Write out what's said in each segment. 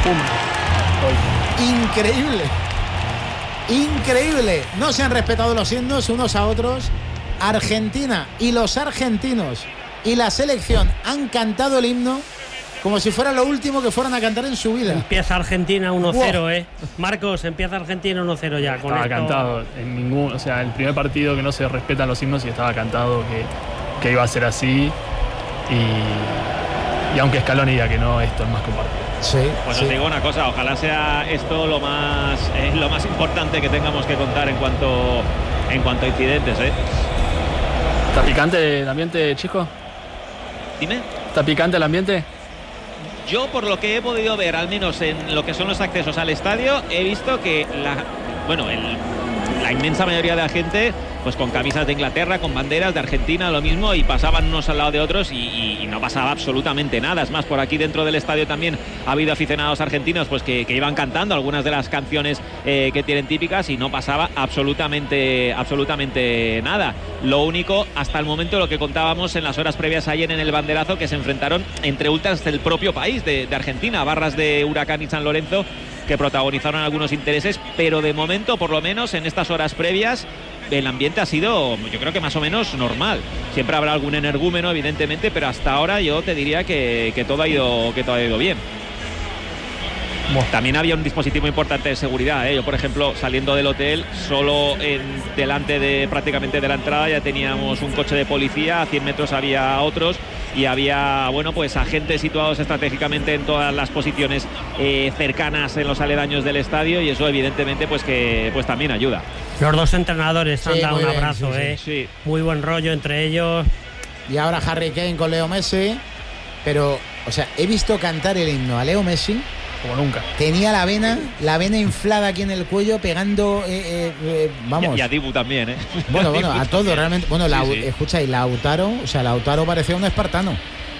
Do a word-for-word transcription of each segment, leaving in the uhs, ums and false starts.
Increíble. Increíble. No se han respetado los himnos unos a otros. Argentina y los argentinos y la selección han cantado el himno como si fuera lo último que fueran a cantar en su vida. Empieza Argentina uno cero, wow. eh. Marcos, empieza Argentina uno cero ya. Con estaba esto... cantado. En ningún, o sea, el primer partido que no se respetan los himnos y estaba cantado que, que iba a ser así. Y, y aunque Scaloni diga que no, esto es más compartido. Sí, pues sí. os digo una cosa, ojalá sea esto lo más eh, lo más importante que tengamos que contar en cuanto en cuanto a incidentes, ¿eh? ¿Está picante el ambiente, chico? Dime. ¿Está picante el ambiente? Yo, por lo que he podido ver, al menos en lo que son los accesos al estadio, he visto que la bueno, el, la inmensa mayoría de la gente, pues con camisas de Inglaterra, con banderas de Argentina, lo mismo, y pasaban unos al lado de otros y, y, y no pasaba absolutamente nada. Es más, por aquí dentro del estadio también ha habido aficionados argentinos pues que, que iban cantando algunas de las canciones eh, que tienen típicas y no pasaba absolutamente, absolutamente nada. Lo único, hasta el momento, lo que contábamos en las horas previas ayer en el banderazo, que se enfrentaron entre ultras del propio país, de, de Argentina, barras de Huracán y San Lorenzo, que protagonizaron algunos intereses, pero de momento, por lo menos en estas horas previas, el ambiente ha sido, yo creo que más o menos normal. Siempre habrá algún energúmeno, evidentemente, pero hasta ahora yo te diría que, que todo ha ido, que todo ha ido bien. También había un dispositivo importante de seguridad, ¿eh? Yo, por ejemplo, saliendo del hotel, solo en, delante de prácticamente de la entrada ya teníamos un coche de policía, a cien metros había otros y había, bueno, pues agentes situados estratégicamente en todas las posiciones eh, cercanas en los aledaños del estadio, y eso evidentemente pues que pues también ayuda. Los dos entrenadores sí, han dado un bien, abrazo, sí, ¿eh? Sí. Muy buen rollo entre ellos. Y ahora Harry Kane con Leo Messi, pero, o sea, he visto cantar el himno a Leo Messi como nunca. Tenía la vena, la vena inflada aquí en el cuello, pegando, eh, eh, vamos. Y a Dibu también, ¿eh? Bueno, bueno, a todo realmente. Bueno, la, sí, sí. escucha, y Lautaro, o sea, Lautaro parecía un espartano.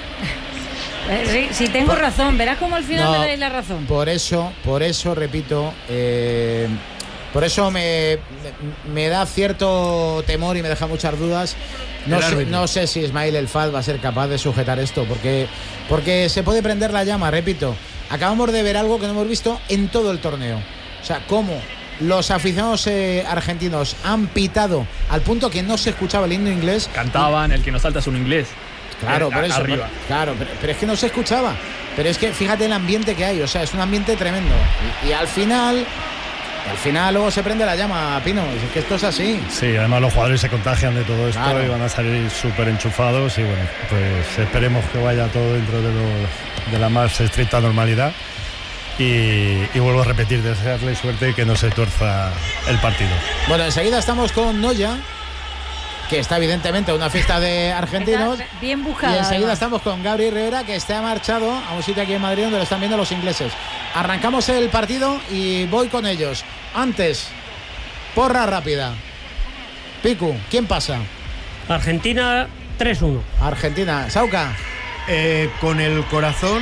Sí, sí, tengo por, razón, verás cómo al final no, me dais la razón. Por eso, por eso, repito, eh, por eso me, me, me da cierto temor y me deja muchas dudas. No sé, no sé si Ismail El Fad va a ser capaz de sujetar esto, porque, porque se puede prender la llama, repito. Acabamos de ver algo que no hemos visto en todo el torneo. O sea, cómo los aficionados eh, argentinos han pitado al punto que no se escuchaba el himno inglés. Cantaban, el que nos salta es un inglés. Claro, eh, por eso. Arriba. Claro, pero, pero es que no se escuchaba. Pero es que fíjate el ambiente que hay. O sea, es un ambiente tremendo. Y, y al final... Al final luego se prende la llama, Pino, es que esto es así. Sí, además los jugadores se contagian de todo esto, claro, y van a salir súper enchufados y bueno, pues esperemos que vaya todo dentro de, lo, de la más estricta normalidad y, y vuelvo a repetir, desearle suerte y que no se tuerza el partido. Bueno, enseguida estamos con Noya, que está evidentemente en una fiesta de argentinos. Está bien buscada. Y enseguida además. estamos con Gabriel Rivera, que está marchado a un sitio aquí en Madrid donde lo están viendo los ingleses. Arrancamos el partido y voy con ellos. Antes, porra rápida. Piku, ¿quién pasa? Argentina tres uno. Argentina. Sauca. Eh, con el corazón,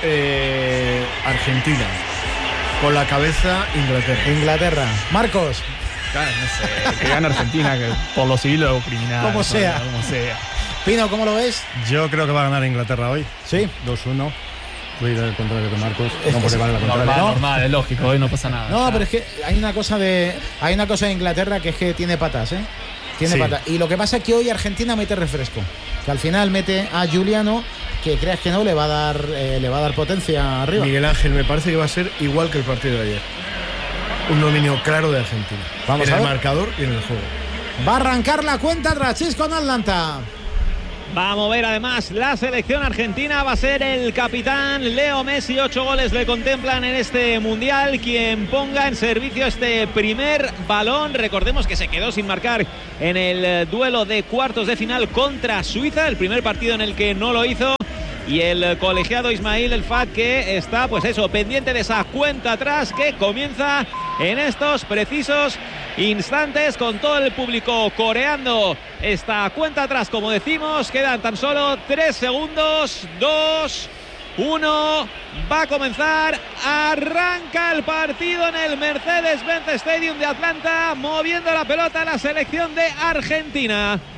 eh, Argentina. Con la cabeza, Inglaterra. Inglaterra. Marcos. Claro, no sé, que gane Argentina, que por los civiles o criminal. Como sea. Como sea. Pino, ¿cómo lo ves? Yo creo que va a ganar Inglaterra hoy. Sí. dos uno. Voy a ir al contrario de Marcos. No porque vale la contraria. Normal, ¿no? normal, es lógico, hoy no pasa nada. No, pero es que hay una cosa de hay una cosa de Inglaterra que es que tiene patas, ¿eh? Tiene sí. patas. Y lo que pasa es que hoy Argentina mete refresco. Que al final mete a Juliano, que creas que no, le va a dar eh, le va a dar potencia arriba. Miguel Ángel, me parece que va a ser igual que el partido de ayer. Un dominio claro de Argentina. Vamos en a el ver. marcador y en el juego. Va a arrancar la cuenta atrás con Atlanta. Va a mover además la selección argentina, va a ser el capitán Leo Messi. Ocho goles le contemplan en este mundial, quien ponga en servicio este primer balón. Recordemos que se quedó sin marcar en el duelo de cuartos de final contra Suiza, el primer partido en el que no lo hizo. Y el colegiado Ismail El Fad, que está, pues eso, pendiente de esa cuenta atrás que comienza en estos precisos instantes con todo el público coreando esta cuenta atrás. Como decimos, quedan tan solo tres segundos. Dos, uno, va a comenzar. Arranca el partido en el Mercedes-Benz Stadium de Atlanta, moviendo la pelota a la selección de Argentina.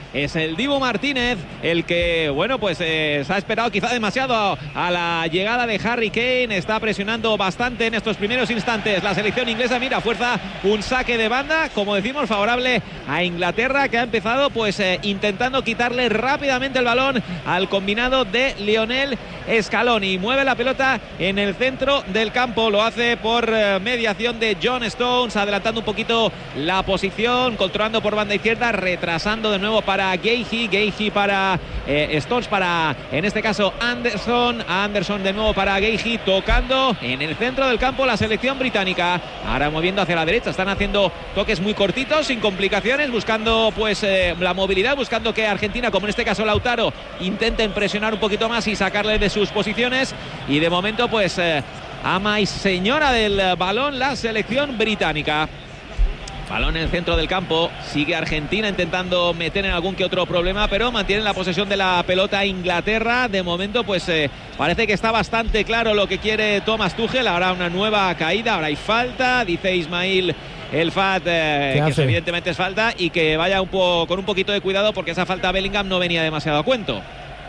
es el Dibu Martínez el que, bueno, pues eh, se ha esperado quizá demasiado a la llegada de Harry Kane. Está presionando bastante en estos primeros instantes la selección inglesa. Mira, fuerza un saque de banda, como decimos, favorable a Inglaterra, que ha empezado pues eh, intentando quitarle rápidamente el balón al combinado de Lionel Scaloni. Mueve la pelota en el centro del campo, lo hace por eh, mediación de John Stones, adelantando un poquito la posición, controlando por banda izquierda, retrasando de nuevo para Guehi, Guehi para eh, Stones, para en este caso Anderson, Anderson de nuevo para Guehi, tocando en el centro del campo la selección británica. Ahora moviendo hacia la derecha, están haciendo toques muy cortitos, sin complicaciones, buscando pues eh, la movilidad, buscando que Argentina, como en este caso Lautaro, intenten presionar un poquito más y sacarle de sus posiciones. Y de momento pues eh, ama y señora del balón la selección británica. Balón en el centro del campo, sigue Argentina intentando meter en algún que otro problema, pero mantiene la posesión de la pelota Inglaterra. De momento pues eh, parece que está bastante claro lo que quiere Thomas Tuchel. Ahora una nueva caída, ahora hay falta, dice Ismail El Fat, eh, que evidentemente es falta, y que vaya un po con un poquito de cuidado, porque esa falta a Bellingham no venía demasiado a cuento.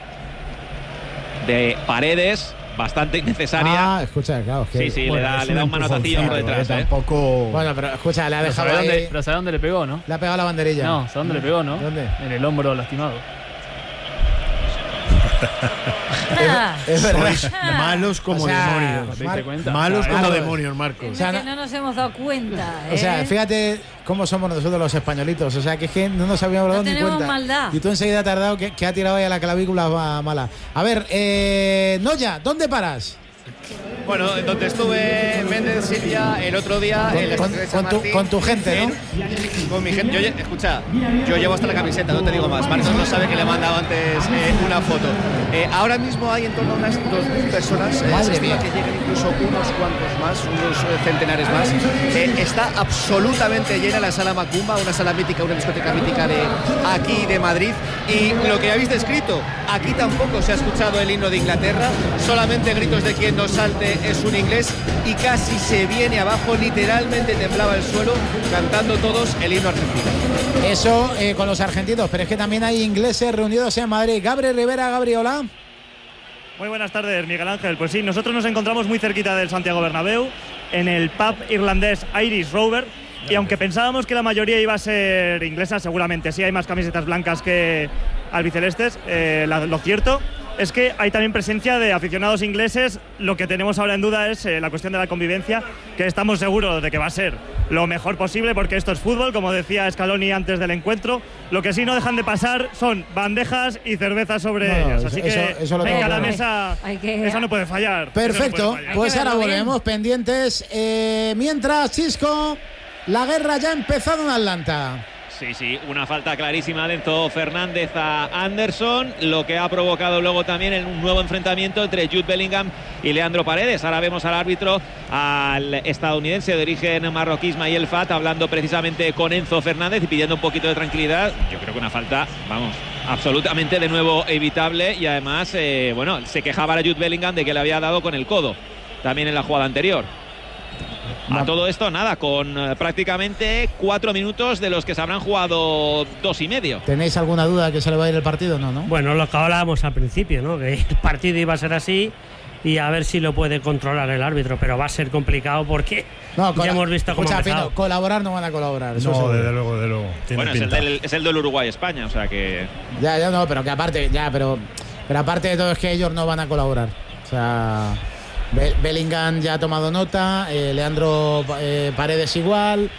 De Paredes, bastante innecesaria. Ah, escucha, claro. Es que, sí, sí, bueno, le da, le da un manotacillo por detrás. Eh, tampoco. Bueno, pero escucha, le ha Pero dejado sabe, ahí, dónde, pero sabe dónde le pegó, ¿no? le ha pegado la banderilla. No, ¿sabe dónde le pegó, no? ¿Dónde? En el hombro lastimado. Ah, Es verdad. Sois malos como O sea, demonios. ¿Te Mar- diste cuenta? Malos como Marcos. demonios, Marcos. es O sea, que no nos hemos dado cuenta. O sea, ¿eh? fíjate cómo somos nosotros los españolitos. O sea, que es que no nos habíamos dado No ni tenemos cuenta. maldad. Y tú enseguida te has dado que, que ha tirado ya la clavícula va- mala. A ver, eh, Noya, ¿dónde paras? Bueno, donde estuve en Méndez, Silvia, el otro día. Con, en el con- Estadio de San con tu, Martín, con tu gente, ¿no? en- Con mi gente. Yo, lle- escucha, yo llevo hasta la camiseta, no te digo más. Marcos no sabe que le he mandado antes eh, una foto. Eh, ahora mismo hay en torno a unas dos mil personas. Eh, Madre se estima mía. que lleguen incluso unos cuantos más, unos eh, centenares más. Eh, está absolutamente llena la sala Macumba, una sala mítica, una discoteca mítica de aquí de Madrid. Y lo que habéis descrito, aquí tampoco se ha escuchado el himno de Inglaterra, solamente gritos de quien no salte es un inglés, y casi se viene abajo, literalmente temblaba el suelo, cantando todos el himno argentino. Eso eh, con los argentinos, pero es que también hay ingleses reunidos en Madrid. Gabriel Rivera, Gabriola. Muy buenas tardes, Miguel Ángel. Pues sí, nosotros nos encontramos muy cerquita del Santiago Bernabéu, en el pub irlandés Irish Rover, y aunque pensábamos que la mayoría iba a ser inglesa, seguramente sí hay más camisetas blancas que albicelestes, eh, la, lo cierto es que hay también presencia de aficionados ingleses. Lo que tenemos ahora en duda es eh, la cuestión de la convivencia, que estamos seguros de que va a ser lo mejor posible, porque esto es fútbol, como decía Scaloni antes del encuentro. Lo que sí no dejan de pasar son bandejas y cervezas sobre No, ellas, eso- así eso- que eso lo en tengo cada claro. mesa Hay que- eso no puede fallar. Eso no Perfecto, puede fallar. pues Hay que ahora verlo bien. volvemos pendientes. Eh, mientras, Chisco, la guerra ya ha empezado en Atlanta. Sí, sí, una falta clarísima de Enzo Fernández a Anderson, lo que ha provocado luego también en un nuevo enfrentamiento entre Jude Bellingham y Leandro Paredes. Ahora vemos al árbitro, al estadounidense de origen marroquí Ismail Fat, hablando precisamente con Enzo Fernández y pidiendo un poquito de tranquilidad. Yo creo que una falta, vamos, absolutamente de nuevo evitable, y además, eh, bueno, se quejaba a Jude Bellingham de que le había dado con el codo también en la jugada anterior. A todo esto, nada, con eh, prácticamente cuatro minutos de los que se habrán jugado dos y medio. ¿Tenéis alguna duda de que se le va a ir el partido? No, ¿no? Bueno, lo que hablábamos al principio, ¿no? Que el partido iba a ser así y a ver si lo puede controlar el árbitro, pero va a ser complicado porque No, ya hemos visto cómo ha escucha, empezado. Pino, colaborar no van a colaborar. Eso No, seguro. desde luego, desde luego. Tiene Bueno, es el, pinta. del, es el del Uruguay-España, o sea que... Ya, ya no, pero que aparte, ya, pero, pero aparte de todo es que ellos no van a colaborar. O sea, Be- Bellingham ya ha tomado nota, eh, Leandro eh, Paredes igual.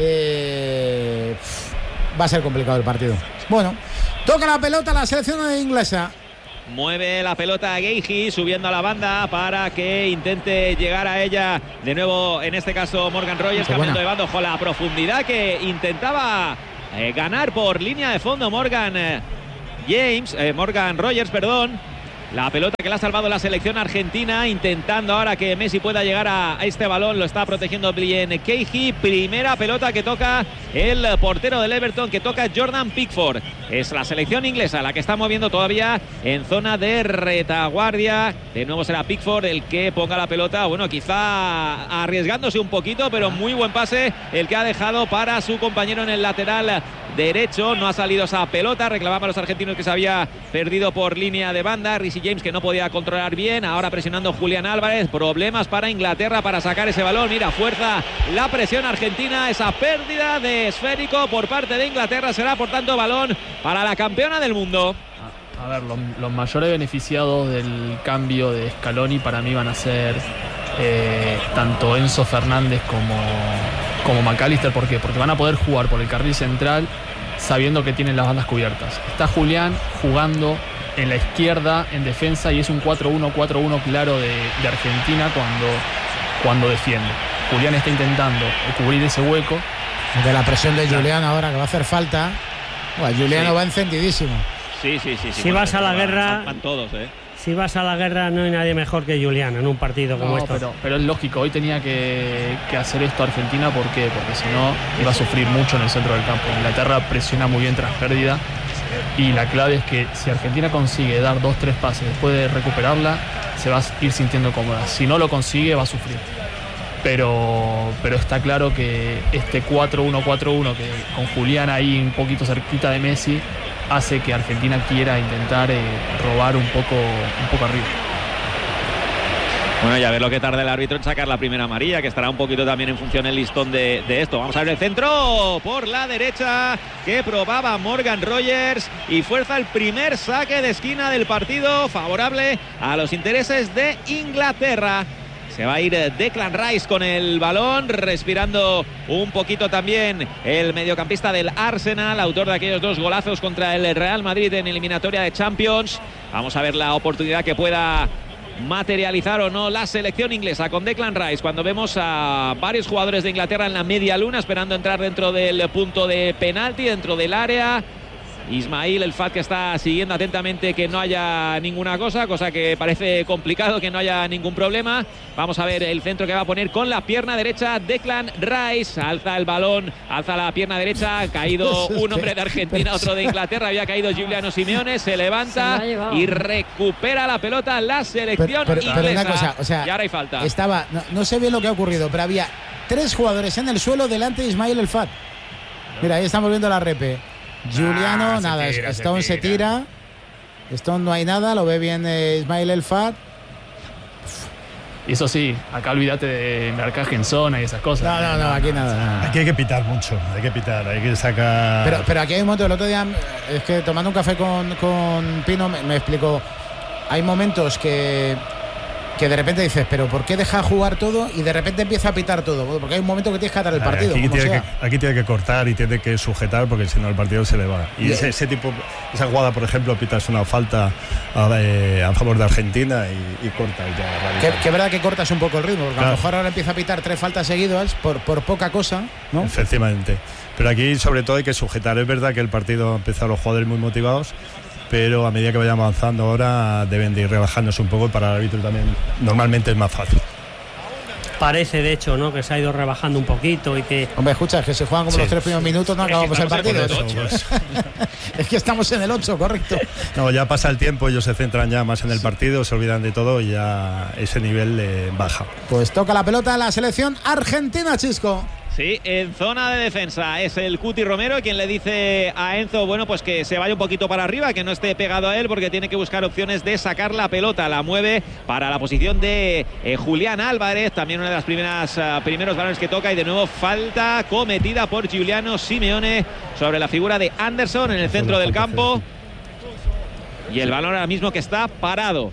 eh, pff, va a ser complicado el partido. Bueno, toca la pelota la selección inglesa. Mueve la pelota a Guehi, subiendo a la banda para que intente llegar a ella de nuevo, en este caso Morgan Rogers, Qué cambiando buena. de bando, ojo la profundidad que intentaba eh, ganar por línea de fondo Morgan eh, James, eh, Morgan Rogers, perdón. La pelota que le ha salvado la selección argentina, intentando ahora que Messi pueda llegar a, a este balón. Lo está protegiendo Blien Keiji. Primera pelota que toca el portero del Everton, que toca Jordan Pickford. Es la selección inglesa la que está moviendo todavía en zona de retaguardia. De nuevo será Pickford el que ponga la pelota. Bueno, quizá arriesgándose un poquito, pero muy buen pase el que ha dejado para su compañero en el lateral derecho. No ha salido esa pelota. Reclamaban a los argentinos que se había perdido por línea de banda. Reece James, que no podía controlar bien. Ahora presionando Julián Álvarez. Problemas para Inglaterra para sacar ese balón. Mira, fuerza la presión argentina. Esa pérdida de esférico por parte de Inglaterra será, por tanto, balón para la campeona del mundo. A, a ver, los, los mayores beneficiados del cambio de Scaloni para mí van a ser eh, tanto Enzo Fernández como, como McAllister. ¿Por qué? Porque van a poder jugar por el carril central sabiendo que tienen las bandas cubiertas. Está Julián jugando en la izquierda en defensa y es un cuatro uno cuatro uno claro de, de Argentina cuando, cuando defiende. Julián está intentando cubrir ese hueco. De la presión de Julián ahora, que va a hacer falta. Bueno, Julián Sí. va encendidísimo. Sí, sí, sí. sí. Si Bueno, vas a la van- guerra- van- van todos, ¿eh? Si vas a la guerra no hay nadie mejor que Julián en un partido como No, este. pero, pero es lógico, hoy tenía que, que hacer esto Argentina. ¿Por qué? Porque si no iba a sufrir mucho en el centro del campo. Inglaterra presiona muy bien tras pérdida y la clave es que si Argentina consigue dar dos, tres pases después de recuperarla, se va a ir sintiendo cómoda. Si no lo consigue, va a sufrir. Pero, pero está claro que este cuatro uno cuatro uno, que con Julián ahí un poquito cerquita de Messi, hace que Argentina quiera intentar eh, robar un poco, un poco arriba. Bueno, ya ver lo que tarda el árbitro en sacar la primera amarilla, que estará un poquito también en función el listón de, de esto. Vamos a ver el centro por la derecha que probaba Morgan Rogers y fuerza el primer saque de esquina del partido, favorable a los intereses de Inglaterra. Se va a ir Declan Rice con el balón, respirando un poquito también el mediocampista del Arsenal, autor de aquellos dos golazos contra el Real Madrid en eliminatoria de Champions. Vamos a ver la oportunidad que pueda materializar o no la selección inglesa con Declan Rice, cuando vemos a varios jugadores de Inglaterra en la media luna esperando entrar dentro del punto de penalti, dentro del área. Ismail El Fat, que está siguiendo atentamente que no haya ninguna cosa, cosa que parece complicado, que no haya ningún problema. Vamos a ver el centro que va a poner con la pierna derecha Declan Rice. Alza el balón, alza la pierna derecha. Ha caído un hombre de Argentina, otro de Inglaterra. Había caído Giuliano Simeone. Se levanta Se lo ha llevado. y recupera la pelota la selección Pero, pero- pero inglesa. una cosa, o sea, y ahora hay falta. Estaba, no, no sé bien lo que ha ocurrido, pero había tres jugadores en el suelo delante de Ismail El Fat. Mira, ahí estamos viendo la repe. Juliano, Ah, se nada, tira, se Stone se tira. Stone no hay nada, lo ve bien eh, Ismail El Fat. Y eso sí, acá olvídate de marcaje en zona y esas cosas. No, no, no, aquí nada. nada. Aquí hay que pitar mucho, hay que pitar, hay que sacar. Pero, pero aquí hay un momento, el otro día, es que tomando un café con, con Pino me, me explicó, hay momentos que, que de repente dices, pero ¿por qué deja jugar todo y de repente empieza a pitar todo? Bueno, porque hay un momento que tienes que atar el partido, Aquí como tiene, sea. que, aquí tiene que cortar y tiene que sujetar porque si no el partido se le va. Y Bien. ese, ese tipo, esa jugada, por ejemplo, pitas una falta a, eh, a favor de Argentina y, y corta ya. Que, que es verdad que cortas un poco el ritmo, porque a Claro. lo mejor ahora empieza a pitar tres faltas seguidas por, por poca cosa, ¿no? Efectivamente. Pero aquí sobre todo hay que sujetar. Es verdad que el partido ha empezado los jugadores muy motivados, pero a medida que vayan avanzando ahora deben de ir relajándose un poco. Para el árbitro también normalmente es más fácil. Parece, de hecho, ¿no?, que se ha ido rebajando un poquito y que... Hombre, escucha, que se juegan como Sí. los tres primeros minutos, no Es que acabamos el estamos en partido. el Por eso, pues. Es que estamos en el ocho, correcto. No, ya pasa el tiempo, ellos se centran ya más en el partido, se olvidan de todo y ya ese nivel eh, baja. Pues toca la pelota la selección argentina, Chisco. Sí, en zona de defensa es el Cuti Romero quien le dice a Enzo, bueno, pues que se vaya un poquito para arriba, que no esté pegado a él porque tiene que buscar opciones de sacar la pelota. La mueve para la posición de eh, Julián Álvarez, también una de las primeras uh, primeros balones que toca, y de nuevo falta cometida por Giuliano Simeone sobre la figura de Anderson en el centro del campo. Y el balón ahora mismo que está parado.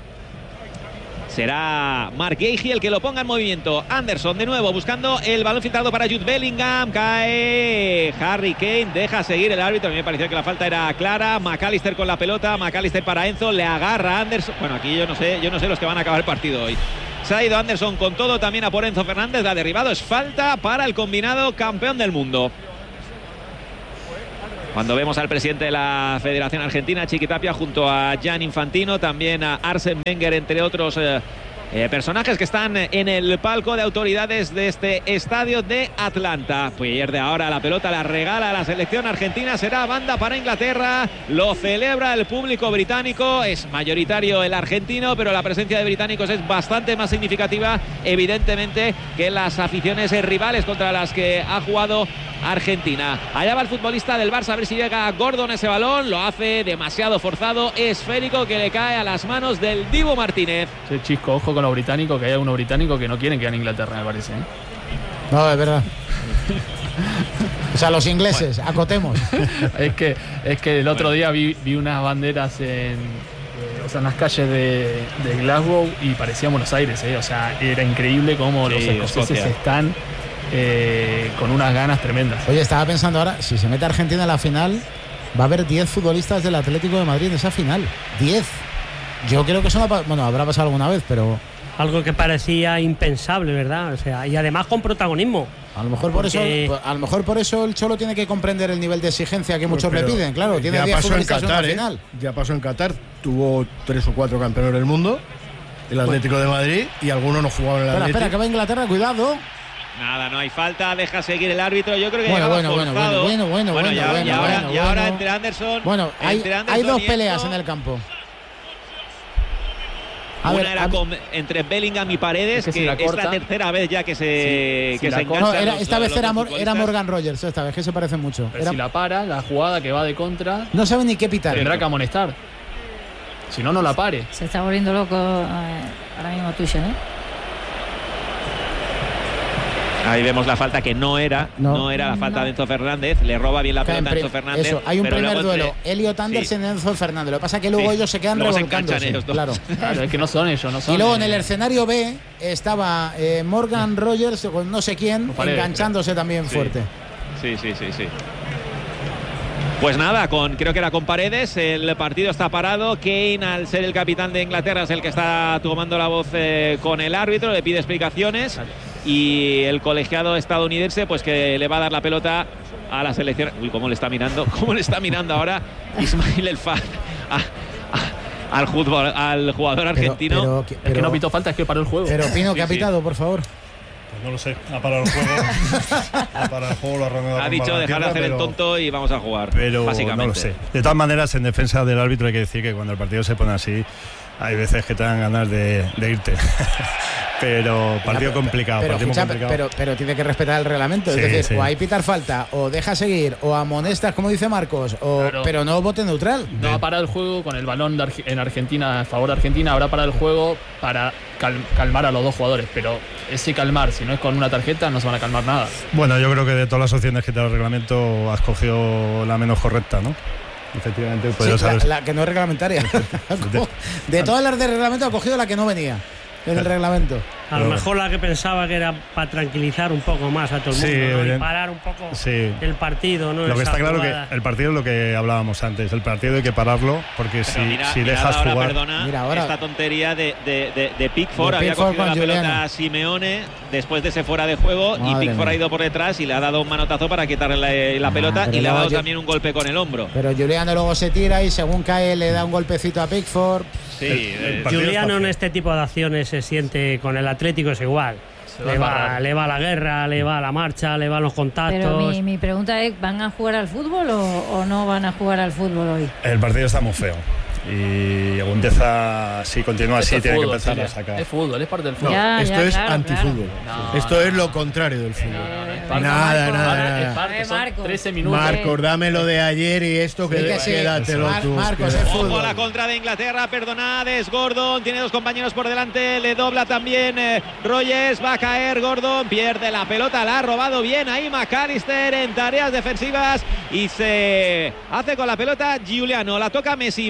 Será Mark Gagey el que lo ponga en movimiento. Anderson de nuevo buscando el balón filtrado para Jude Bellingham. Cae Harry Kane, deja seguir el árbitro. A mí me pareció que la falta era clara. McAllister con la pelota, McAllister para Enzo, le agarra a Anderson. Bueno, aquí yo no sé, yo no sé los que van a acabar el partido hoy. Se ha ido Anderson con todo, también a por Enzo Fernández. La ha derribado, es falta para el combinado campeón del mundo. Cuando vemos al presidente de la Federación Argentina, Chiqui Tapia, junto a Gian Infantino, también a Arsène Wenger, entre otros eh, eh, personajes que están en el palco de autoridades de este estadio de Atlanta. Pues de ahora la pelota la regala a la selección argentina, será banda para Inglaterra, lo celebra el público británico, es mayoritario el argentino, pero la presencia de británicos es bastante más significativa, evidentemente, que las aficiones rivales contra las que ha jugado Argentina. Allá va el futbolista del Barça, a ver si llega Gordon ese balón, lo hace demasiado forzado, esférico, que le cae a las manos del Dibu Martínez. Sí, Chisco, ojo con los británicos, que hay algunos británicos que no quieren que gane Inglaterra, me parece, ¿eh? No, es verdad. O sea, los ingleses, bueno. Acotemos. Es que, es que el otro día vi, vi unas banderas en, o sea, en las calles de, de Glasgow y parecía Buenos Aires, ¿eh? O sea, era increíble cómo sí, los escoceses Escocia. están eh, con unas ganas tremendas. Oye, estaba pensando ahora, si se mete Argentina en la final, va a haber diez futbolistas del Atlético de Madrid en esa final. diez. Yo creo que eso no, bueno, habrá pasado alguna vez, pero... Algo que parecía impensable, ¿verdad? O sea, y además con protagonismo. A lo mejor por Porque... eso, a lo mejor por eso el Cholo tiene que comprender el nivel de exigencia que muchos pues le piden. Claro, tiene diez futbolistas en, Qatar, en una ¿eh? final. Ya pasó en Qatar, tuvo tres o cuatro campeones del mundo, el Atlético bueno. de Madrid, y algunos no jugaban en el Atlético. Atlético. Espera, que va Inglaterra, cuidado. Nada, no hay falta, deja seguir el árbitro. Yo creo que bueno, bueno, bueno, bueno, bueno, bueno, bueno, y ahora, bueno, y ahora, bueno, y ahora bueno. entre Anderson. Bueno, hay, entre Anderson hay dos y peleas esto, en el campo. A Una ver, era con, entre Bellingham y Paredes, es que, que si es la tercera vez ya que se, sí, que si se enganchan. No, era, los, esta los, vez los era, Mor, era Morgan Rogers, esta vez, que se parecen mucho. Pero era... si la para, la jugada que va de contra. No sabe ni qué pitar. Tendrá que amonestar. Si no, no la pare. Se está volviendo loco eh, ahora mismo Tuchel, ¿eh? Ahí vemos la falta que no era, no, no era la falta no. de Enzo Fernández, le roba bien la pelota a Enzo Fernández. Eso, hay un pero primer duelo, entre... Elliot Anderson sí. y Enzo Fernández. Lo que pasa es que luego sí. ellos se quedan luego revolcándose. Se ellos claro. claro, es que no son ellos, no son. Y luego en el escenario B estaba eh, Morgan Rogers con no sé quién, no enganchándose creo. también sí. fuerte. Sí, sí, sí, sí. Pues nada, con creo que era con Paredes, el partido está parado. Kane, al ser el capitán de Inglaterra, es el que está tomando la voz eh, con el árbitro, le pide explicaciones. Y el colegiado estadounidense, pues que le va a dar la pelota a la selección. Uy, cómo le está mirando, cómo le está mirando ahora Ismail El Fad a, a, al, fútbol, al jugador argentino. Pero, pero, pero, es que no pitó falta, es que paró el juego. Pero Pino, ¿qué ha pitado, por favor? Pues no lo sé, ha parado el juego. ha parado el juego, lo ha arrancado. Ha dicho dejar de hacer pero, el tonto y vamos a jugar. Pero básicamente. No lo sé. De todas maneras, en defensa del árbitro hay que decir que cuando el partido se pone así, hay veces que te dan ganas de, de irte. Pero partido pero, complicado, pero, partido escucha, complicado. Pero, pero tiene que respetar el reglamento. Sí, es decir, sí. o hay pitar falta, o deja seguir, o amonestas, como dice Marcos, o, claro. pero no vote neutral. No ha parado el juego con el balón de Arge en Argentina, a favor de Argentina. Habrá parado el juego para cal calmar a los dos jugadores. Pero ese calmar, si no es con una tarjeta, no se van a calmar nada. Bueno, yo creo que de todas las opciones que te da el reglamento, has cogido la menos correcta, ¿no? Efectivamente, pues sí, la, la que no es reglamentaria. De todas las de reglamento ha cogido la que no venía en el reglamento. A lo mejor la que pensaba que era para tranquilizar un poco más a todo el mundo, sí, ¿no? Y parar un poco sí. el partido, ¿no? Lo que Esa está claro jugada. que el partido es lo que hablábamos antes. El partido hay que pararlo porque si, mira, si mira dejas ahora, jugar. Perdona, mira ahora esta tontería de, de, de, de Pickford. De había Pickford cogido la Juliano. pelota a Simeone después de ese fuera de juego. Madre y Pickford mía. ha ido por detrás y le ha dado un manotazo para quitarle la, la ah, pelota y le ha dado yo... también un golpe con el hombro. Pero Juliano luego se tira y según cae le da un golpecito a Pickford. Sí, el, el Juliano en este tipo de acciones se siente con el Atlético es igual. Le va, le va la guerra, le va la marcha, le van los contactos. Pero mi, mi pregunta es, ¿van a jugar al fútbol o, o no van a jugar al fútbol hoy? El partido está muy feo. Y Agundeza, si continúa así, tiene fútbol, que empezar Chile. a sacar. Es fútbol, es parte del fútbol. Ya, Esto ya, es claro, antifútbol. Claro. No, Esto no, es lo contrario del fútbol. No, no, es parte, nada, Marco, nada, nada. nada. Es parte, son trece minutos. Marcos, dame lo de ayer y esto que, sí, que sí. quédatelo Mar tú. Marcos, es fútbol. Ojo a la contra de Inglaterra, perdonad, es Gordon, tiene dos compañeros por delante, le dobla también eh, Rogers, va a caer Gordon, pierde la pelota, la ha robado bien ahí McAllister en tareas defensivas y se hace con la pelota Giuliano, la toca Messi, Messi con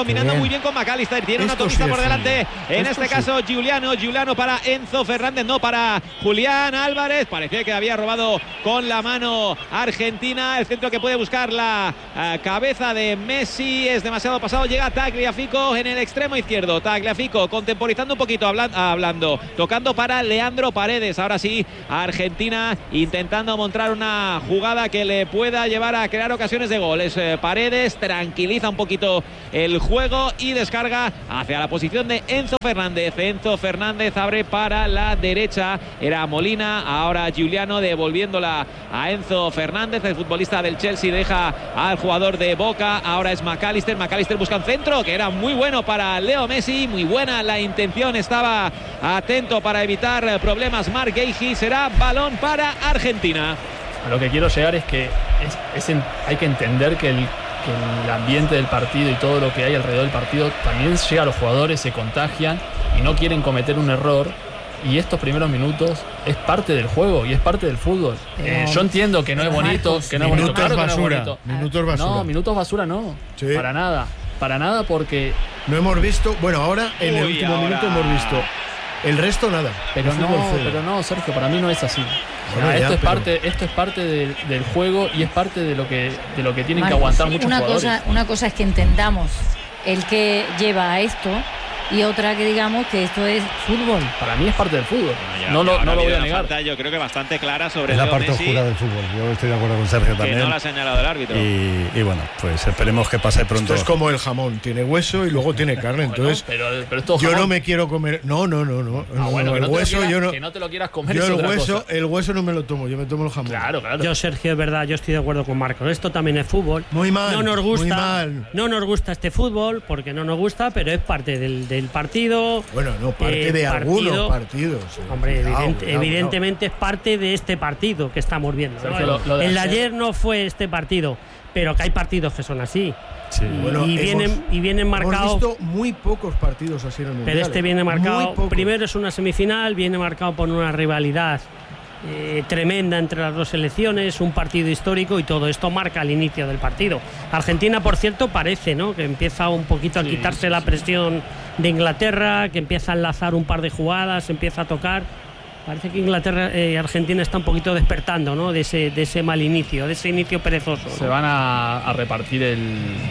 combinando bien. muy bien con McAllister. Tiene un Esto autopista sí por es delante. fútbol. En Esto este sí. caso, Giuliano. Giuliano para Enzo Fernández, no para Julián Álvarez. Parecía que había robado con la mano Argentina. El centro que puede buscar la uh, cabeza de Messi es demasiado pasado. Llega Tagliafico en el extremo izquierdo. Tagliafico contemporizando un poquito, hablan, hablando, tocando para Leandro Paredes. Ahora sí, Argentina intentando montar una jugada que le pueda llevar a crear ocasiones de gol. Es eh, Paredes, tranquiliza un poquito el juego y descarga hacia la posición de Enzo Fernández. Enzo Fernández abre para la derecha. Era Molina, ahora Giuliano devolviéndola a Enzo Fernández. El futbolista del Chelsea deja al jugador de Boca. Ahora es McAllister. McAllister busca un centro que era muy bueno para Leo Messi. Muy buena la intención. Estaba atento para evitar problemas Marc Guehi. Será balón para Argentina. A lo que quiero llegar es que es, es en, hay que entender que el, que el ambiente del partido y todo lo que hay alrededor del partido también llega a los jugadores, se contagian y no quieren cometer un error. Y estos primeros minutos es parte del juego y es parte del fútbol. Eh, yo entiendo que no es bonito, que no es bonito. Minutos Claro que no es basura. bonito. Minutos basura. No, minutos basura no. Sí. Para nada. Para nada porque. No hemos visto. Bueno, ahora en el Uy, último ahora. minuto hemos visto. El resto nada. Pero El no, fútbol cero. pero no, Sergio, para mí no es así. O sea, Bueno, ya, esto, es pero- parte, esto es parte del, del juego y es parte de lo que, de lo que tienen Marcos, que aguantar muchos una jugadores. cosa, una cosa es que entendamos el que lleva a esto y otra que digamos que esto es fútbol. Para mí es parte del fútbol. Ya, no lo, ahora no lo ha voy habido a una negar. falta, yo creo que bastante clara sobre Es la Leo parte Messi, oscura del fútbol. Yo estoy de acuerdo con Sergio que también. no la ha señalado el árbitro. Y, y bueno, pues esperemos que pase pronto. Esto es como el jamón, tiene hueso y luego tiene carne. Bueno, Entonces, pero, pero esto yo jamón. no me quiero comer. No, no, no, no. Ah, no, bueno, no, que, el no te lo hueso quieras- yo no. que no te lo quieras comer Yo es el otra hueso, cosa. el hueso no me lo tomo, yo me tomo el jamón. Claro, claro. Yo, Sergio, es verdad, yo estoy de acuerdo con Marcos. Esto también es fútbol. Muy mal, No nos muy gusta, mal. no nos gusta este fútbol porque no nos gusta, pero es parte del, del partido. Bueno, no, parte Eh, de algunos partido- partidos. eh. Hombre, Cuidado, evidente- cuidado, evidentemente es parte de este partido que estamos viendo. ¿no? Sergio, lo- lo de El de ayer- ayer no fue este partido, pero que hay partidos que son así. Sí. Y, Bueno, y hemos- vienen, y vienen marcados. Hemos visto muy pocos partidos así en el mundial. Pero este viene Muy marcado, pocos. primero es una semifinal, viene marcado por una rivalidad eh, tremenda entre las dos selecciones, un partido histórico y todo esto marca el inicio del partido. Argentina, por cierto, parece, ¿no?, que empieza un poquito a Sí, quitarse sí, la sí. presión de Inglaterra, que empieza a enlazar un par de jugadas, empieza a tocar. Parece que Inglaterra y eh, Argentina está un poquito despertando, ¿no?, de ese, de ese mal inicio, de ese inicio perezoso, ¿no? Se van a, a repartir el,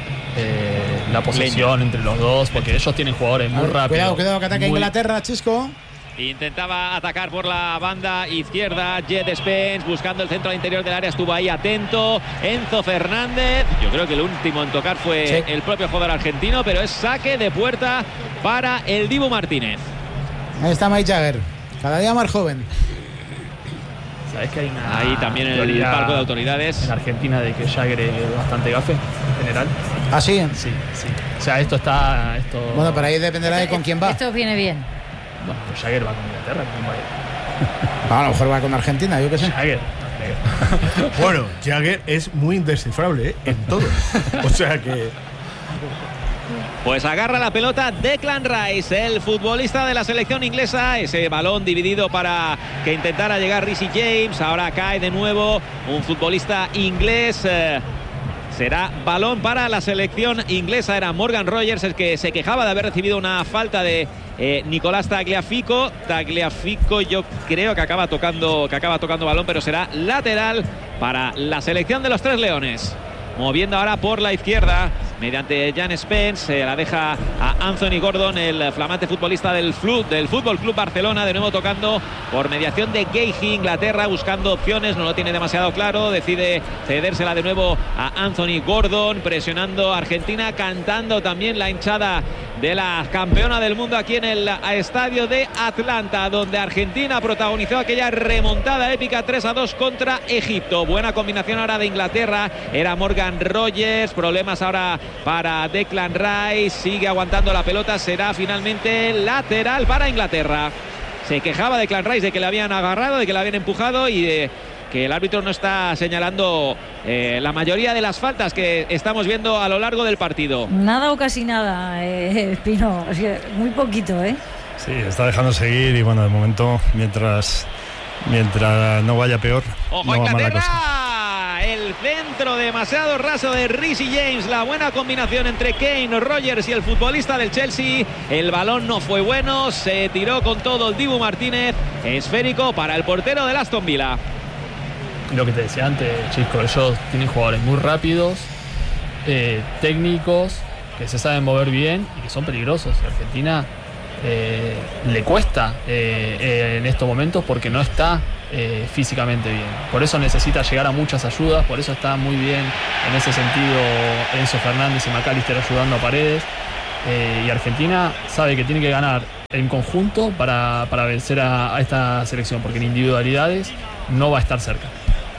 eh, la posesión entre los dos porque ellos tienen jugadores muy rápidos. Cuidado, cuidado, que ataca muy- Inglaterra, Chisco. Intentaba atacar por la banda izquierda Jet Spence, buscando el centro al interior del área, estuvo ahí atento Enzo Fernández. Yo creo que el último en tocar fue Sí. el propio jugador argentino, pero es saque de puerta para el Dibu Martínez. Ahí está Mike Jagger, cada día más joven. ¿Sabes que hay una Ahí también el teoría palco de autoridades. en Argentina de que Jagger es bastante gafe en general? ¿Ah, sí? Sí, sí. O sea, esto está. Esto, Bueno, pero ahí dependerá de con quién va. Esto viene bien. Bueno, pero Jagger va con Inglaterra. ¿Con quién va a ir? A lo mejor va con Argentina, yo qué sé. Jagger. Bueno, Jagger es muy indescifrable, ¿eh? En todo. O sea que. Pues agarra la pelota Declan Rice, el futbolista de la selección inglesa. Ese balón dividido para que intentara llegar Reece James. Ahora cae de nuevo un futbolista inglés. Eh, será balón para la selección inglesa. Era Morgan Rogers el que se quejaba de haber recibido una falta de eh, Nicolás Tagliafico. Tagliafico yo creo que acaba tocando, que acaba tocando balón, pero será lateral para la selección de los Tres Leones. Moviendo ahora por la izquierda mediante Jan Spence, se la deja a Anthony Gordon, el flamante futbolista del, Flu, del Fútbol Club Barcelona, de nuevo tocando por mediación de Guehi. Inglaterra buscando opciones, no lo tiene demasiado claro, decide cedérsela de nuevo a Anthony Gordon, presionando a Argentina, cantando también la hinchada de la campeona del mundo aquí en el estadio de Atlanta, donde Argentina protagonizó aquella remontada épica tres a dos contra Egipto. Buena combinación ahora de Inglaterra, era Morgan Rogers, problemas ahora para Declan Rice, sigue aguantando la pelota, será finalmente lateral para Inglaterra. Se quejaba Declan Rice de que le habían agarrado, de que le habían empujado y de que el árbitro no está señalando eh, la mayoría de las faltas que estamos viendo a lo largo del partido. Nada o casi nada, eh, Espino. O sea, muy poquito, ¿eh? Sí, está dejando seguir y bueno, de momento, mientras, mientras no vaya peor, ¡Ojo, no va mal la Inglaterra! cosa. Argentina. El centro demasiado raso de Reece James. La buena combinación entre Kane, Rogers y el futbolista del Chelsea. El balón no fue bueno. Se tiró con todo el Dibu Martínez. Esférico para el portero del Aston Villa. Lo que te decía antes, Chisco, ellos tienen jugadores muy rápidos, eh, técnicos, que se saben mover bien y que son peligrosos. Argentina eh, le cuesta eh, eh, en estos momentos porque no está eh, físicamente bien. Por eso necesita llegar a muchas ayudas, por eso está muy bien en ese sentido Enzo Fernández y McAllister ayudando a Paredes. Eh, y Argentina sabe que tiene que ganar en conjunto para, para vencer a, a esta selección, porque en individualidades no va a estar cerca.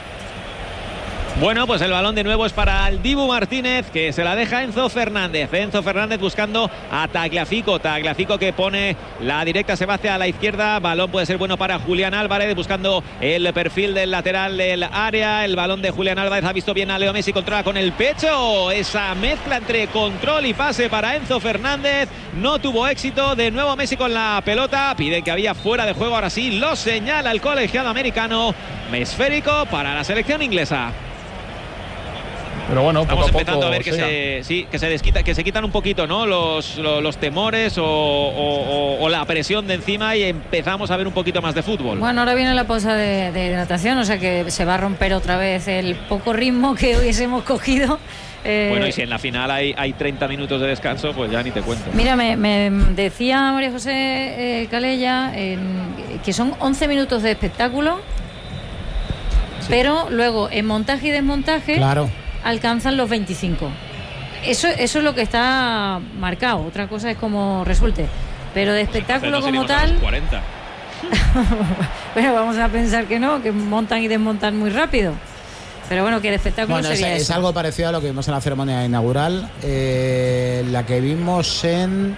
Bueno, pues el balón de nuevo es para el Dibu Martínez, que se la deja Enzo Fernández. Enzo Fernández buscando a Tagliafico. Tagliafico que pone la directa, se va hacia la izquierda. Balón puede ser bueno para Julián Álvarez, buscando el perfil del lateral del área. El balón de Julián Álvarez ha visto bien a Leo Messi, controla con el pecho. Esa mezcla entre control y pase para Enzo Fernández. No tuvo éxito. De nuevo Messi con la pelota. Pide que había fuera de juego. Ahora sí, lo señala el colegiado americano. Esférico para la selección inglesa. Pero bueno, poco estamos a empezando poco a ver que se, sí, que se desquita, que se quitan un poquito, ¿no? Los, los, los temores o, o, o la presión de encima y empezamos a ver un poquito más de fútbol. Bueno, ahora viene la pausa de, de natación, o sea que se va a romper otra vez el poco ritmo que hubiésemos cogido. Eh, bueno, y si en la final hay, hay treinta minutos de descanso, pues ya ni te cuento. Mira, me, me decía María José eh, Calella en, que son once minutos de espectáculo, sí. Pero luego en montaje y desmontaje, claro, alcanzan los veinticinco. Eso, eso es lo que está marcado. Otra cosa es cómo resulte. Pero de espectáculo como tal. cuarenta. Bueno, vamos a pensar que no, que montan y desmontan muy rápido. Pero bueno, que el espectáculo bueno, sería es, eso. Es algo parecido a lo que vimos en la ceremonia inaugural, eh, la que vimos en.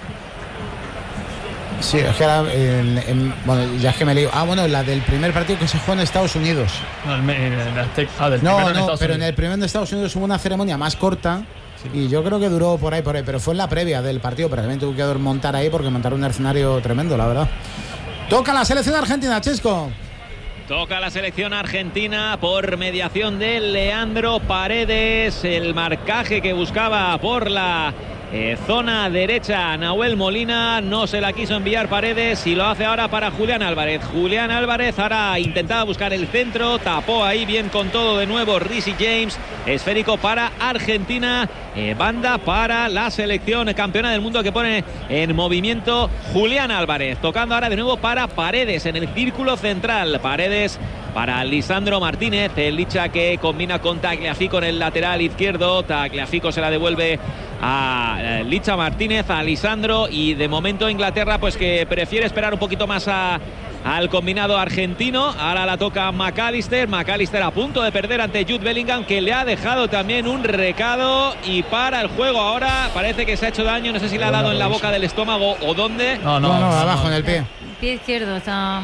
Sí, es que era en, en, bueno, ya es que me lío. Ah, bueno, la del primer partido que se jugó en Estados Unidos. No, el, el, el Aztec, ah, del no, no, en Estados pero Unidos. en el primero de Estados Unidos hubo una ceremonia más corta. Sí. Y yo creo que duró por ahí, por ahí, pero fue en la previa del partido, pero también tuve que montar ahí porque montaron un escenario tremendo, la verdad. Toca la selección argentina, Chisco. Toca la selección argentina por mediación de Leandro Paredes. El marcaje que buscaba por la eh, zona derecha Nahuel Molina no se la quiso enviar Paredes y lo hace ahora para Julián Álvarez. Julián Álvarez ahora intentaba buscar el centro, tapó ahí bien con todo de nuevo Reece James. Esférico para Argentina, eh, banda para la selección campeona del mundo que pone en movimiento Julián Álvarez. Tocando ahora de nuevo para Paredes en el círculo central. Paredes para Lisandro Martínez, el Licha que combina con Tagliafico en el lateral izquierdo. Tagliafico se la devuelve a Licha Martínez, a Lisandro, y de momento Inglaterra pues que prefiere esperar un poquito más a, al combinado argentino. Ahora la toca McAllister, McAllister a punto de perder ante Jude Bellingham, que le ha dejado también un recado y para el juego ahora. Parece que se ha hecho daño, no sé si le ha dado en la boca del estómago o dónde. No, no, no, no abajo en el pie. El pie izquierdo está.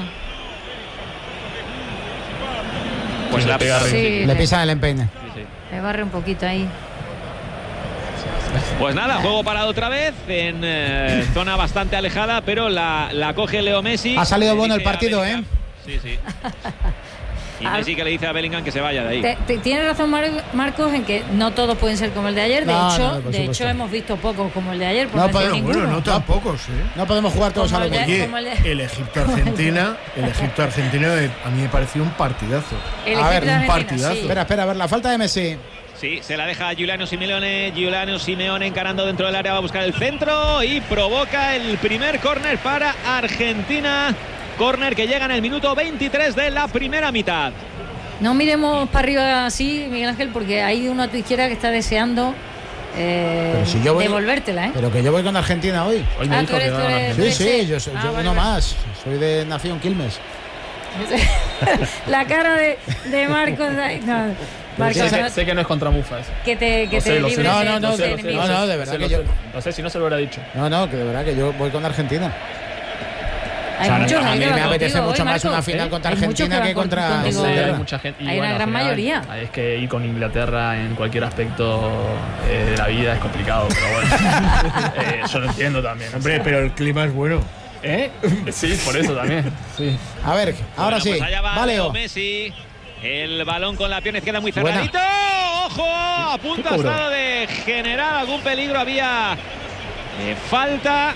Pues la pega, sí, le pisa el empeine. Sí, sí. Le barre un poquito ahí. Pues nada, juego parado otra vez en eh, zona bastante alejada, pero la, la coge Leo Messi. Ha salido bueno el partido, ¿eh? Sí, sí. Y Messi que le dice a Bellingham que se vaya de ahí. Te, te, tienes razón, Mar- Marcos, en que no todos pueden ser como el de ayer. De no, hecho, no, de hecho hemos visto pocos como el de ayer. Por no, no pero bueno, no tampoco, sí. No podemos jugar todos como a lo el de, mismo. como el, de... el Egipto-Argentina, el Egipto-Argentina a mí me pareció un partidazo. El a ver, un partidazo. Sí. Espera, espera, a ver, la falta de Messi. Sí, se la deja a Giuliano Simeone. Giuliano Simeone encarando dentro del área, va a buscar el centro y provoca el primer córner para Argentina. Córner que llega en el minuto veintitrés de la primera mitad. No miremos para arriba así, Miguel Ángel, porque hay uno a tu izquierda que está deseando eh, si yo voy, devolvértela, ¿eh? Pero que yo voy con Argentina hoy. Hoy me Ah, dijo tú eres, que tú van a eres, Argentina. Sí, sí, yo soy ah, yo vale, uno vale. más. Soy de Nación Quilmes. La cara de, de Marcos. No, Marcos, Sé, no, que- sé que no es contra Mufa eso. que te, que Lo te sé, lo sé. libres No, de no, no, tus de- enemigos. no, no, de verdad Lo que sé, yo. lo sé. No sé si no se lo hubiera dicho. No, no, que de verdad que yo voy con Argentina. Hay O sea, muchos a ahí mí que me van apetece contigo mucho hoy, más una Marcos. final ¿Eh? contra Hay muchos Argentina que que van contra contigo. Sí, Inglaterra. hay mucha gente. Y Hay bueno, una al gran final, mayoría. Es que ir con Inglaterra en cualquier aspecto eh, de la vida es complicado, pero bueno. eh, yo lo entiendo también. Hombre, pero el clima es bueno. ¿Eh? Sí, por eso también. Sí. A ver, ahora Bueno, sí. pues allá va Vale, Leo o- Messi. El balón con la pierna izquierda muy cerradito. Buena. ¡Ojo! A punto ha estado de generar algún peligro. Había eh, falta.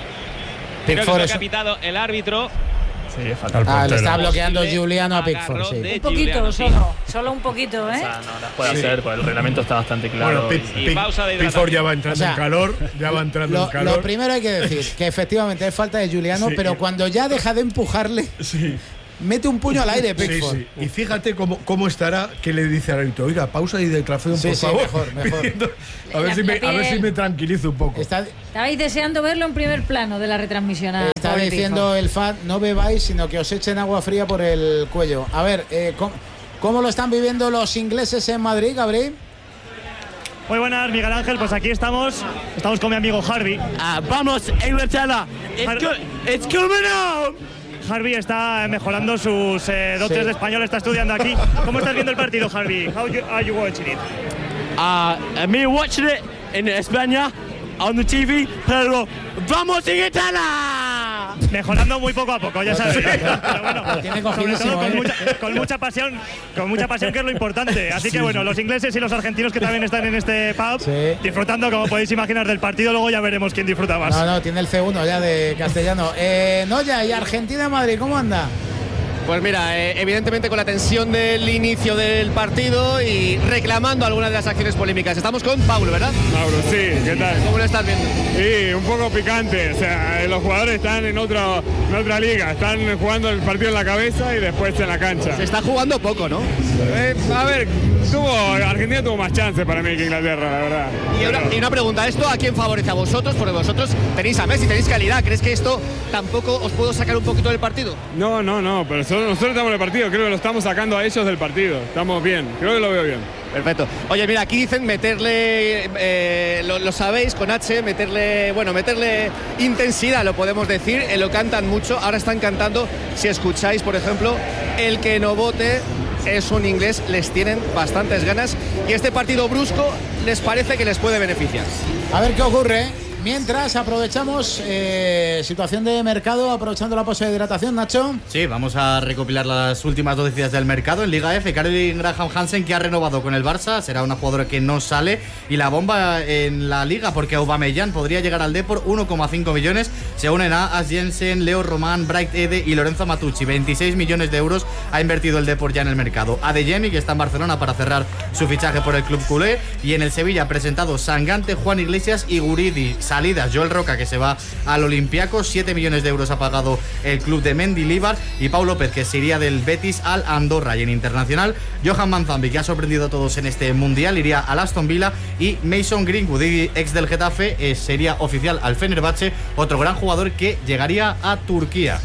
Creo que lo ha pitado el árbitro. Sí, es falta. Ah, le está bloqueando Giuliano a Pickford. Sí. Un poquito, Giuliano, solo. Sí. Solo un poquito, ¿eh? O sea, no las puede sí. hacer, porque el reglamento está bastante claro. Bueno, y, y pausa de Pickford ya va entrando o sea, en calor. Ya va entrando lo, en calor. Lo primero hay que decir que efectivamente es falta de Giuliano, sí. pero cuando ya deja de empujarle. Sí. Mete un puño al aire, Pickford. Sí, sí. Y fíjate cómo, cómo estará, que le dice al árbitro, oiga, pausa y detracción, sí, por sí, favor. Mejor, mejor. a, ver si me, a ver si me tranquilizo un poco. Está, Estabais deseando verlo en primer plano de la retransmisión. Estaba diciendo el F A D, no bebáis, sino que os echen agua fría por el cuello. A ver, eh, ¿cómo, ¿cómo lo están viviendo los ingleses en Madrid, Gabriel? Muy buenas, Miguel Ángel, pues aquí estamos, estamos con mi amigo Harvey. Uh, vamos, Inglaterra, it's, Har- go- it's coming out. Harvey está mejorando sus eh, dotes sí. de español, está estudiando aquí. ¿Cómo estás viendo el partido, Harvey? How you, are you watching it? Uh, me watching it in España on the T V, pero vamos Inglaterra. Mejorando muy poco a poco, ya sabes. Pero bueno, tiene sobre todo con, ¿eh? mucha, con mucha pasión, con mucha pasión que es lo importante. Así que bueno, los ingleses y los argentinos que también están en este pub, sí. disfrutando, como podéis imaginar, del partido. Luego ya veremos quién disfruta más. No, no, tiene el C uno ya de castellano. Eh, Noya, ¿y Argentina-Madrid cómo anda? Pues mira, eh, evidentemente con la tensión del inicio del partido y reclamando algunas de las acciones polémicas. Estamos con Paulo, ¿verdad? Paulo, sí, ¿qué tal? ¿Cómo lo estás viendo? Sí, un poco picante, o sea, los jugadores están en, otro, en otra liga, están jugando el partido en la cabeza y después en la cancha. Se está jugando poco, ¿no? Eh, a ver, tuvo, Argentina tuvo más chances para mí que Inglaterra, la verdad. Y una, y una pregunta, ¿esto a quién favorece? ¿A vosotros? Porque vosotros tenéis a Messi, tenéis calidad. ¿Crees que esto tampoco os puedo sacar un poquito del partido? No, no, no, pero nosotros estamos en el partido, creo que lo estamos sacando a ellos del partido. Estamos bien, creo que lo veo bien. Perfecto. Oye, mira, aquí dicen meterle, eh, lo, lo sabéis, con H, meterle, bueno, meterle intensidad, lo podemos decir, eh, lo cantan mucho, ahora están cantando, si escucháis, por ejemplo, el que no vote es un inglés, les tienen bastantes ganas y este partido brusco les parece que les puede beneficiar. A ver qué ocurre. Mientras aprovechamos eh, situación de mercado, aprovechando la pausa de hidratación, Nacho. Sí, vamos a recopilar las últimas noticias del mercado en Liga F. Caroline Graham Hansen, que ha renovado con el Barça, será una jugadora que no sale. Y la bomba en la Liga, porque Aubameyang podría llegar al Depor, uno coma cinco millones. Se unen a As Jensen, Leo Román, Bright Ede y Lorenzo Matucci. veintiséis millones de euros ha invertido el Depor ya en el mercado. Adeyemi, que está en Barcelona para cerrar su fichaje por el club culé. Y en el Sevilla, presentado Sangante, Juan Iglesias y Guridi. Salidas, Joel Roca, que se va al Olympiacos, siete millones de euros ha pagado el club de Mendilibar, y Pau López, que se iría del Betis al Andorra. Y en internacional, Johan Manzambi, que ha sorprendido a todos en este mundial, iría al Aston Villa, y Mason Greenwood, ex del Getafe, eh, sería oficial al Fenerbahce, otro gran jugador que llegaría a Turquía.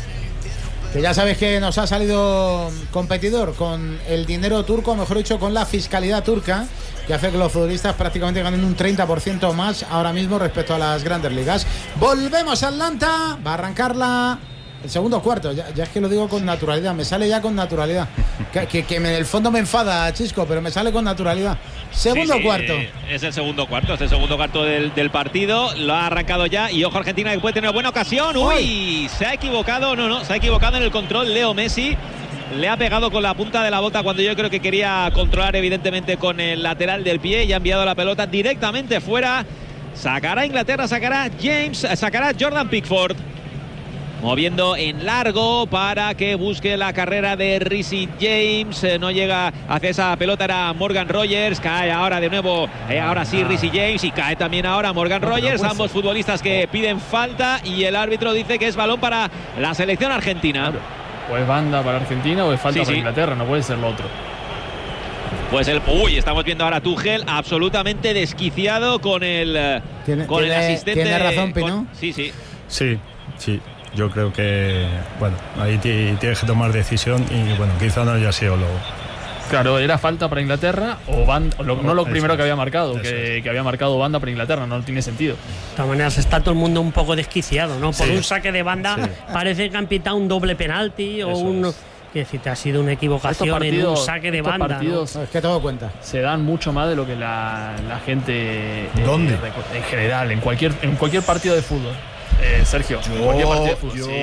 Que ya sabes que nos ha salido competidor con el dinero turco, mejor dicho, con la fiscalidad turca, que hace que los futbolistas prácticamente ganen un treinta por ciento más ahora mismo respecto a las grandes ligas. Volvemos a Atlanta, va a arrancar la... el segundo cuarto, ya, ya es que lo digo con naturalidad, me sale ya con naturalidad. Que, que, que me, en el fondo me enfada, Chisco, pero me sale con naturalidad. Segundo sí, sí, cuarto. Es el segundo cuarto, es el segundo cuarto del, del partido. Lo ha arrancado ya y ojo, Argentina, que puede tener buena ocasión. ¡Uy! Uy. Se ha equivocado, no, no, se ha equivocado en el control Leo Messi. Le ha pegado con la punta de la bota cuando yo creo que quería controlar evidentemente con el lateral del pie y ha enviado la pelota directamente fuera. Sacará Inglaterra, sacará James, sacará Jordan Pickford. Moviendo en largo para que busque la carrera de Reece James. Eh, no llega hacia esa pelota, era Morgan Rogers. Cae ahora de nuevo, eh, ahora sí Reece James. Y cae también ahora Morgan Rogers. Ambos futbolistas que piden falta. Y el árbitro dice que es balón para la selección argentina. O es banda para Argentina o es falta sí, para sí. Inglaterra. No puede ser lo otro. Pues el... Uy, estamos viendo ahora a Tuchel absolutamente desquiciado con el, ¿Tiene, con tiene, el asistente. Tiene razón, Pino. Con, sí, sí. Sí, sí. Yo creo que, bueno, ahí tienes que tomar decisión y, bueno, quizá no haya sido lo... Claro, era falta para Inglaterra o banda, o lo, no lo primero que había marcado, que, que había marcado banda para Inglaterra, no tiene sentido. De todas maneras, está todo el mundo un poco desquiciado, ¿no? Por sí. un saque de banda sí. parece que han pitado un doble penalti o Eso un... Es. Que decir, te ha sido una equivocación partidos, en un saque de banda. Partidos ¿no? Es que te doy cuenta. Se dan mucho más de lo que la, la gente... ¿Dónde? Eh, en general, en cualquier, en cualquier partido de fútbol. Eh, Sergio, yo, en cualquier partido de fútbol. Yo, sí.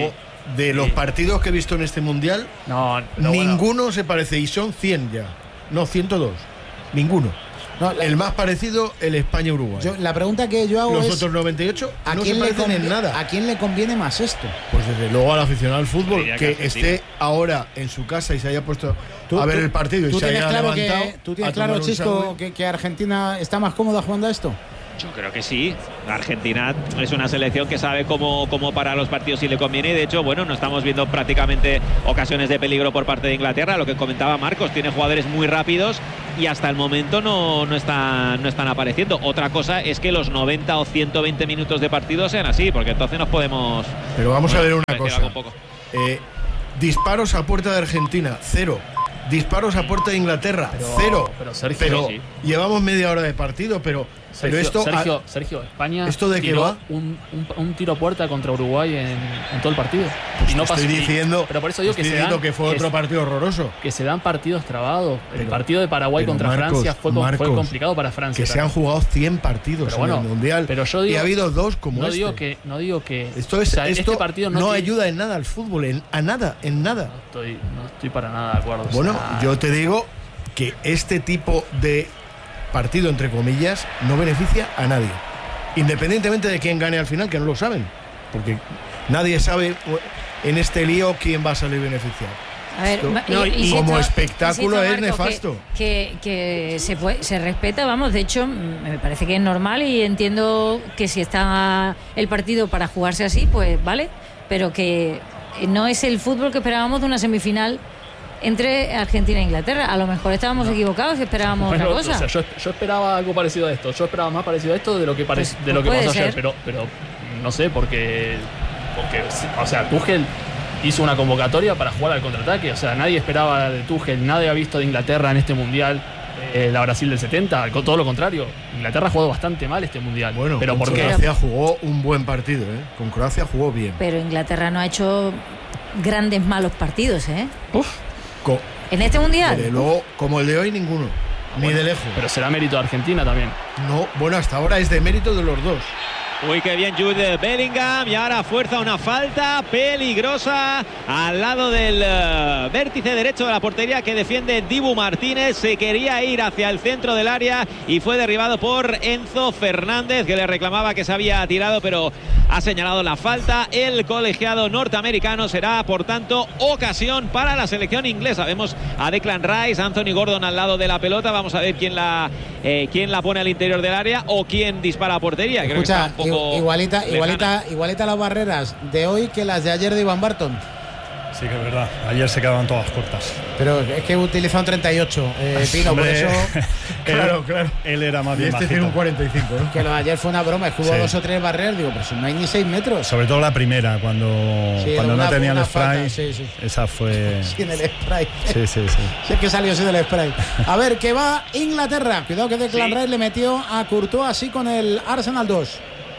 de los partidos que he visto en este mundial, no, no, ninguno bueno. se parece, y son cien ya, no ciento dos, ninguno. No, la, el más parecido, el España-Uruguay. Yo, la pregunta que yo hago Los es... otros noventa y ocho ¿a no quién se le parecen conviene, en nada. ¿A quién le conviene más esto? Pues desde luego al aficionado al fútbol, Diría que, que esté ahora en su casa y se haya puesto ¿Tú, a ver tú, el partido y ¿tú se haya claro levantado. Que, ¿Tú tienes a claro, tomar un Chisco, sándwich? que, que Argentina está más cómoda jugando a esto? Yo creo que sí. Argentina es una selección que sabe cómo, cómo parar los partidos si le conviene. Y de hecho, bueno, no estamos viendo prácticamente ocasiones de peligro por parte de Inglaterra. Lo que comentaba Marcos, tiene jugadores muy rápidos y hasta el momento no, no, están, no están apareciendo. Otra cosa es que los noventa o ciento veinte minutos de partido sean así, porque entonces nos podemos... Pero vamos bueno, a ver una cosa. Un poco. Eh, disparos a puerta de Argentina, cero. Disparos a puerta de Inglaterra, pero, cero. Pero, Sergio, pero sí. llevamos media hora de partido, pero, Sergio, pero esto. Sergio, Sergio, España. ¿Esto de qué tiró va? Un, un, un tiro a puerta contra Uruguay en, en todo el partido. Pues y no estoy pasó, diciendo. Pero por eso digo estoy que se diciendo dan, que fue que otro es, partido horroroso. Que se dan partidos trabados. El pero, partido de Paraguay contra Marcos, Francia fue, Marcos, fue complicado para Francia. Que también. se han jugado cien partidos pero bueno, en el mundial. Pero yo digo, y ha habido dos como no este. Digo que, no digo que. Esto es. O sea, esto este partido no, no tiene, ayuda en nada al fútbol, en, a nada, en nada. No estoy, no estoy para nada de acuerdo. Bueno, o sea, yo te digo que este tipo de partido, entre comillas, no beneficia a nadie. Independientemente de quién gane al final, que no lo saben. Porque nadie sabe en este lío quién va a salir beneficiado. A ver, Esto, no, y, y como esto, espectáculo insisto, es Marco, nefasto. Que, que, que se, puede, se respeta, vamos, de hecho, me parece que es normal y entiendo que si está el partido para jugarse así, pues vale, pero que no es el fútbol que esperábamos de una semifinal entre Argentina e Inglaterra. A lo mejor estábamos no. equivocados y esperábamos bueno, otra cosa. O sea, yo, yo esperaba algo parecido a esto. Yo esperaba más parecido a esto de lo que, pare, pues, de lo que pues pasó ser. ayer. Pero, pero no sé, porque, porque. O sea, Tuchel hizo una convocatoria para jugar al contraataque. O sea, nadie esperaba de Tuchel, nadie ha visto de Inglaterra en este mundial. Eh, la Brasil del setenta, todo lo contrario. Inglaterra ha jugado bastante mal este mundial. Bueno, pero con ¿por qué? Croacia jugó un buen partido, ¿eh? Con Croacia jugó bien. Pero Inglaterra no ha hecho grandes malos partidos, ¿eh? Uf. Co en este mundial. Desde luego, como el de hoy, ninguno. Ni bueno, de lejos. Pero será mérito de Argentina también. No, bueno, hasta ahora es de mérito de los dos. Uy, qué bien Jude Bellingham, y ahora fuerza una falta peligrosa al lado del uh, vértice derecho de la portería que defiende Dibu Martínez. Se quería ir hacia el centro del área y fue derribado por Enzo Fernández, que le reclamaba que se había tirado, pero ha señalado la falta. El colegiado norteamericano. Será, por tanto, ocasión para la selección inglesa. Vemos a Declan Rice, Anthony Gordon al lado de la pelota. Vamos a ver quién la, eh, quién la pone al interior del área o quién dispara a portería. Creo Escucha, que está un poco igualita, lejana. igualita, igualita las barreras de hoy que las de ayer de Ivan Barton. Sí, que es verdad. Ayer se quedaban todas cortas. Pero es que utiliza un treinta y ocho, eh, Pino, por eso. Claro, claro. Él era más bien y este bajito. tiene un cuarenta y cinco, ¿no? Que lo de ayer fue una broma, jugó sí. dos o tres barreras, digo, pero si no hay ni seis metros. Sobre todo la primera, cuando, sí, cuando una, no tenía el spray. Falta, sí, sí. Esa fue. Sin el spray. Sí, sí, sí. Sí, es que salió sin el spray. A ver, que va Inglaterra. Cuidado que Declan sí. Rice le metió a Courtois así con el Arsenal dos.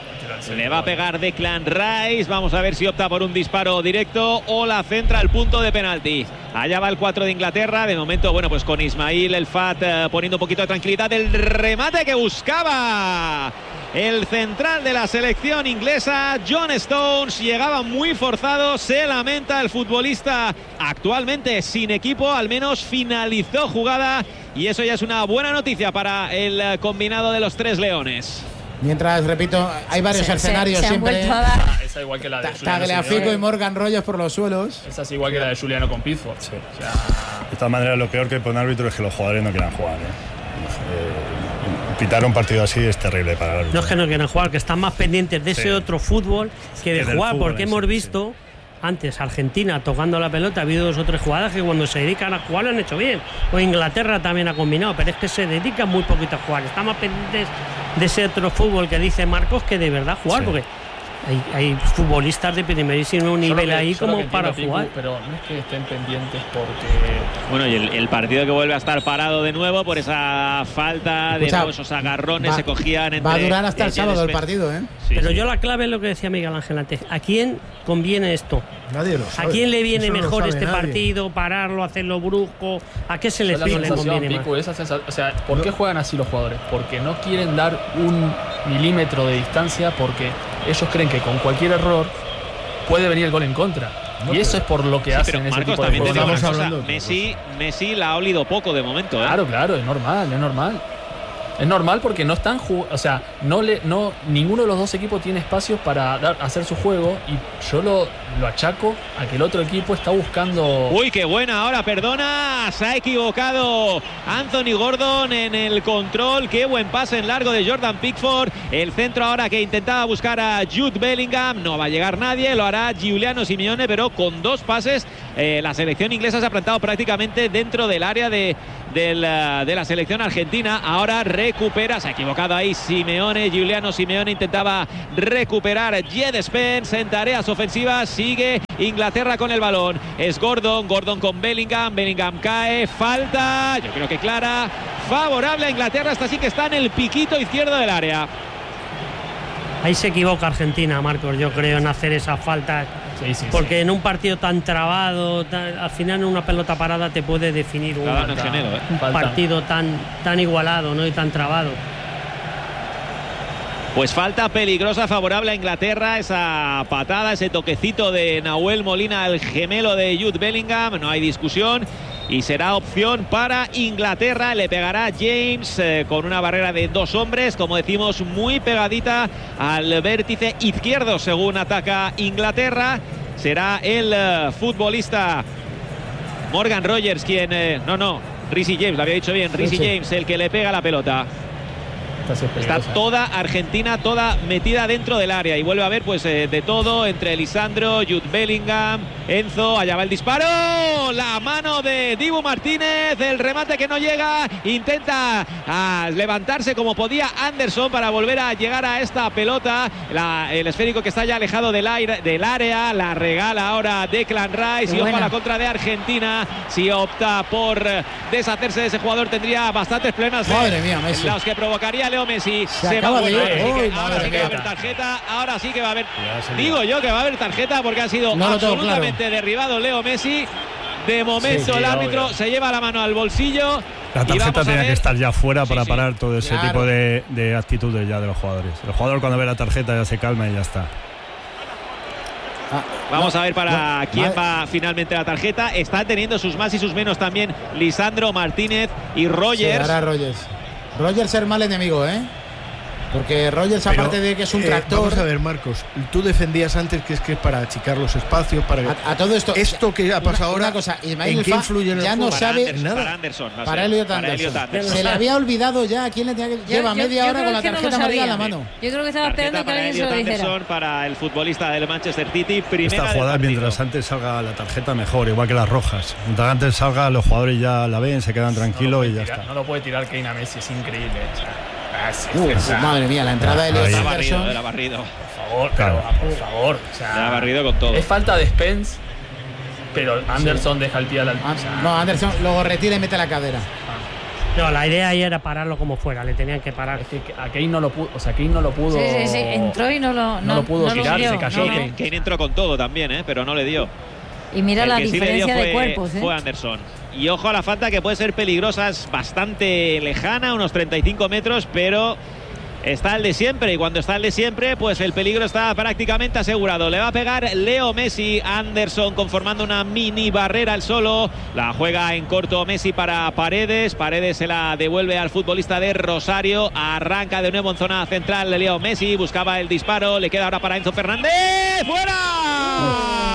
Le va a pegar Declan Rice. Vamos a ver si opta por un disparo directo o la centra al punto de penalti. Allá va el cuatro de Inglaterra. De momento, bueno, pues con Ismail El Fat eh, poniendo un poquito de tranquilidad. El remate que buscaba el central de la selección inglesa, John Stones. Llegaba muy forzado. Se lamenta el futbolista, actualmente sin equipo. Al menos finalizó jugada. Y eso ya es una buena noticia para el combinado de los Tres Leones. Mientras, repito, hay varios se, escenarios se, se siempre. Han a dar. Ah, esa igual que la de Tagliafico y Morgan Rollos por los suelos. Esa es igual que la de Juliano con Pickford. Sí. O sea, de todas maneras, lo peor que pone árbitro es que los jugadores no quieran jugar. ¿eh? Eh, pitar un partido así es terrible para el árbitro. No es que no quieran jugar, que están más pendientes de sí. ese otro fútbol que de jugar, fútbol, porque hemos sí, visto. Sí. Antes Argentina tocando la pelota, ha habido dos o tres jugadas que cuando se dedican a jugar lo han hecho bien. O Inglaterra también ha combinado, pero es que se dedican muy poquito a jugar. Están más pendientes de ese otro fútbol que dice Marcos que de verdad jugar, sí. porque hay, hay futbolistas de primerísimo nivel que, ahí como para Pico, jugar. Pero no es que estén pendientes porque... Bueno, y el, el partido que vuelve a estar parado de nuevo por esa falta, Escucha, de nuevo, esos agarrones va, se cogían entre... Va a durar hasta el sábado el partido, ¿eh? Sí, pero sí. yo la clave es lo que decía Miguel Ángel antes. ¿A quién conviene esto? Nadie lo sabe. ¿A quién le viene Eso mejor no este nadie. partido? Pararlo, hacerlo brusco. ¿A qué selección le conviene Pico, más? Esa sensación, o sea, ¿por no. qué juegan así los jugadores? Porque no quieren dar un milímetro de distancia, porque ellos creen que con cualquier error puede venir el gol en contra. Y eso es por lo que sí, hacen pero ese Marcos, tipo de también te juegos. digo una cosa, Messi, Messi la ha olido poco de momento. ¿eh? Claro, claro, es normal, es normal. Es normal porque no están jugando, o sea, no le, no, ninguno de los dos equipos tiene espacios para dar, hacer su juego, y yo lo, lo achaco a que el otro equipo está buscando. Uy, qué buena ahora, perdona, se ha equivocado Anthony Gordon en el control, qué buen pase en largo de Jordan Pickford, el centro ahora que intentaba buscar a Jude Bellingham, no va a llegar nadie, lo hará Giuliano Simeone, pero con dos pases eh, la selección inglesa se ha plantado prácticamente dentro del área de, de, la, de la selección argentina. Ahora recupera, se ha equivocado ahí Simeone, Giuliano Simeone intentaba recuperar Jed Spence en tareas ofensivas, sigue Inglaterra con el balón, es Gordon, Gordon con Bellingham, Bellingham cae, falta, yo creo que clara, favorable a Inglaterra, hasta así que está en el piquito izquierdo del área. Ahí se equivoca Argentina, Marcos, yo creo, en hacer esa falta. Sí, sí, porque sí. en un partido tan trabado, tan, al final en una pelota parada te puede definir un, Claro, no genero, ¿eh? un partido tan, tan igualado, ¿no? Y tan trabado. Pues falta peligrosa favorable a Inglaterra, esa patada, ese toquecito de Nahuel Molina al gemelo de Jude Bellingham, no hay discusión. Y será opción para Inglaterra, le pegará James eh, con una barrera de dos hombres, como decimos, muy pegadita al vértice izquierdo según ataca Inglaterra. Será el eh, futbolista Morgan Rogers quien, eh, no, no, Reece James, lo había dicho bien, Reece James el que le pega la pelota. Está toda Argentina, toda metida dentro del área y vuelve a haber pues eh, de todo entre Lisandro, Jude Bellingham, Enzo, allá va el disparo, la mano de Dibu Martínez, el remate que no llega, intenta ah, levantarse como podía Anderson para volver a llegar a esta pelota, la, el esférico que está ya alejado del, aire, del área, la regala ahora Declan Rice y ojo a la contra de Argentina, si opta por deshacerse de ese jugador tendría bastantes problemas. Madre mía, Messi. Los que provocaría Leo Messi. Se, se acaba va, de bueno, ir. ahora, Uy, sí que, ahora sí que va a haber tarjeta. Ahora sí que va a haber. Digo yo que va a haber tarjeta porque ha sido no absolutamente claro. derribado Leo Messi. De momento sí, el árbitro obvio. se lleva la mano al bolsillo. La tarjeta tenía que estar ya fuera sí, para sí. parar todo ese Claro. tipo de, de actitudes ya de los jugadores. El jugador cuando ve la tarjeta ya se calma y ya está. Ah, Vamos no, a ver para no, quién vale. va finalmente la tarjeta. Está teniendo sus más y sus menos también Lisandro Martínez y Rogers. Sí, ahora Rogers. Rogers es mal enemigo, ¿eh? Porque Rogers, Pero, aparte de que es un eh, tractor. Vamos a ver, Marcos. Tú defendías antes que es que es para achicar los espacios. Para a, a todo esto. Esto que ha pasado una, ahora. una cosa, Ismail ¿En qué influye en el ya juego? no para sabe Anderson, nada. Para Anderson. No para sé, Elliot para Anderson. Elliot Anderson. Se le había olvidado ya a quién le tenía que. Yo, lleva yo, media yo hora con la que tarjeta no amarilla en la sabía. mano. Yo creo que estaba esperando que para alguien se Elliot lo dijera. Anderson, para el futbolista del Manchester City. Primera Esta jugada, mientras antes salga la tarjeta, mejor, igual que las rojas. Mientras antes salga, los jugadores ya la ven, se quedan tranquilos no y ya tirar, está. No lo puede tirar Kane a Messi, es increíble. O sea, ah, sí, Uh, o sea, madre mía, la entrada de Elliot Anderson. Anderson. Era barrido. Por favor, claro. pero, por favor. O sea, Le ha barrido con todo. Es falta de Spence, pero Anderson sí. deja el pie a la altura. O sea, no, Anderson luego retira y mete la cadera. No, la idea ahí era pararlo como fuera, le tenían que parar. Es que a Kane no lo pudo, o sea, Kane no lo pudo. Sí, sí, sí, entró y no lo, no, no lo pudo no tirar, lo se cayó. no, Kane. no. Kane entró con todo también, ¿eh? Pero no le dio. Y mira el la que diferencia sí le dio fue, de cuerpos, ¿eh? fue Anderson. Y ojo a la falta que puede ser peligrosa, es bastante lejana, unos treinta y cinco metros, pero está el de siempre. Y cuando está el de siempre, pues el peligro está prácticamente asegurado. Le va a pegar Leo Messi, Anderson conformando una mini barrera al solo. La juega en corto Messi para Paredes. Paredes se la devuelve al futbolista de Rosario. Arranca de nuevo en zona central Leo Messi. Buscaba el disparo. Le queda ahora para Enzo Fernández. ¡Fuera!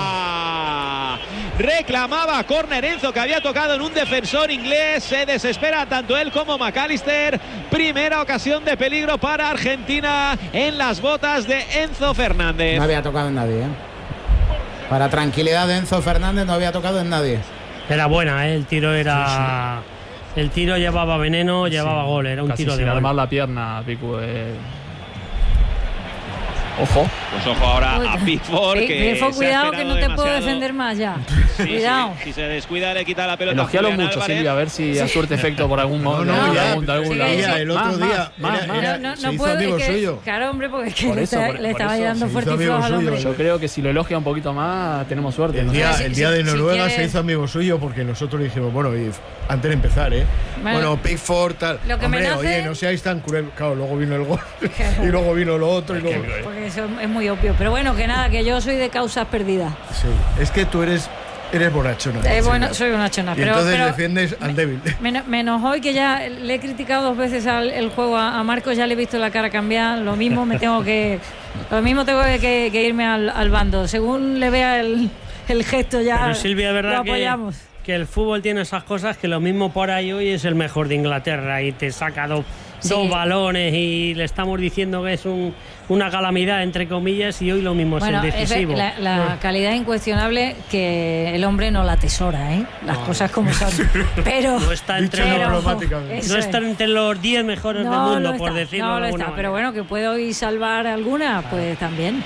Reclamaba córner Enzo, que había tocado en un defensor inglés. Se desespera tanto él como McAllister. Primera ocasión de peligro para Argentina en las botas de Enzo Fernández. No había tocado en nadie, ¿eh? Para tranquilidad de Enzo Fernández, no había tocado en nadie. Era buena, ¿eh? El tiro era. Sí, sí. El tiro llevaba veneno, sí. llevaba gol. Era un Casi tiro sin de armar gol. la pierna, Picu. Eh. Ojo. Pues ojo ahora a Pickford. Que Pickford, cuidado que no te demasiado. puedo defender más ya. Sí, cuidado. Sí, si se descuida le quita la pelota. Elogialo mucho, Silvia, a ver si sí. surte efecto por algún modo. No, no, no, ya, algún, algún sí, lado. ya, el otro más, día más, era, más, era, no, no, se no hizo puedo, amigo es que, suyo. Claro, hombre, porque es que por le, eso, está, por, le estaba por dando fuerte y flojo al hombre. Yo creo que si lo elogia un poquito más, tenemos suerte. El ¿no? día, si, el día si, de Noruega si se hizo amigo suyo porque nosotros le dijimos, bueno, y antes de empezar, ¿eh? Bueno, bueno Pickford, tal. Lo que Hombre, me nace... oye, no seáis tan cruel. Claro, luego vino el gol y luego vino lo otro y luego. Porque eso es muy obvio. Pero bueno, que nada, que yo soy de causas perdidas. Sí, es que tú eres eres borrachona. Eh, bueno, soy una chona. Y pero, entonces pero defiendes al débil. Menos, menos hoy que ya le he criticado dos veces al el juego a, a Marcos, ya le he visto la cara cambiar. Lo mismo me tengo que, lo mismo tengo que, que irme al, al bando. Según le vea el, el gesto ya. Pero Silvia, es verdad lo apoyamos. Que, que el fútbol tiene esas cosas que lo mismo por ahí hoy es el mejor de Inglaterra y te saca dos, sí. dos balones y le estamos diciendo que es un, una calamidad entre comillas y hoy lo mismo bueno, es el decisivo. Es la, la no. calidad incuestionable que el hombre no la atesora, ¿eh? Las no. cosas como son. Pero no está entre pero, los no está entre los diez mejores no, del mundo, no por está, decirlo no de lo alguna está, manera. Pero bueno, que puede hoy salvar alguna, pues ah. también.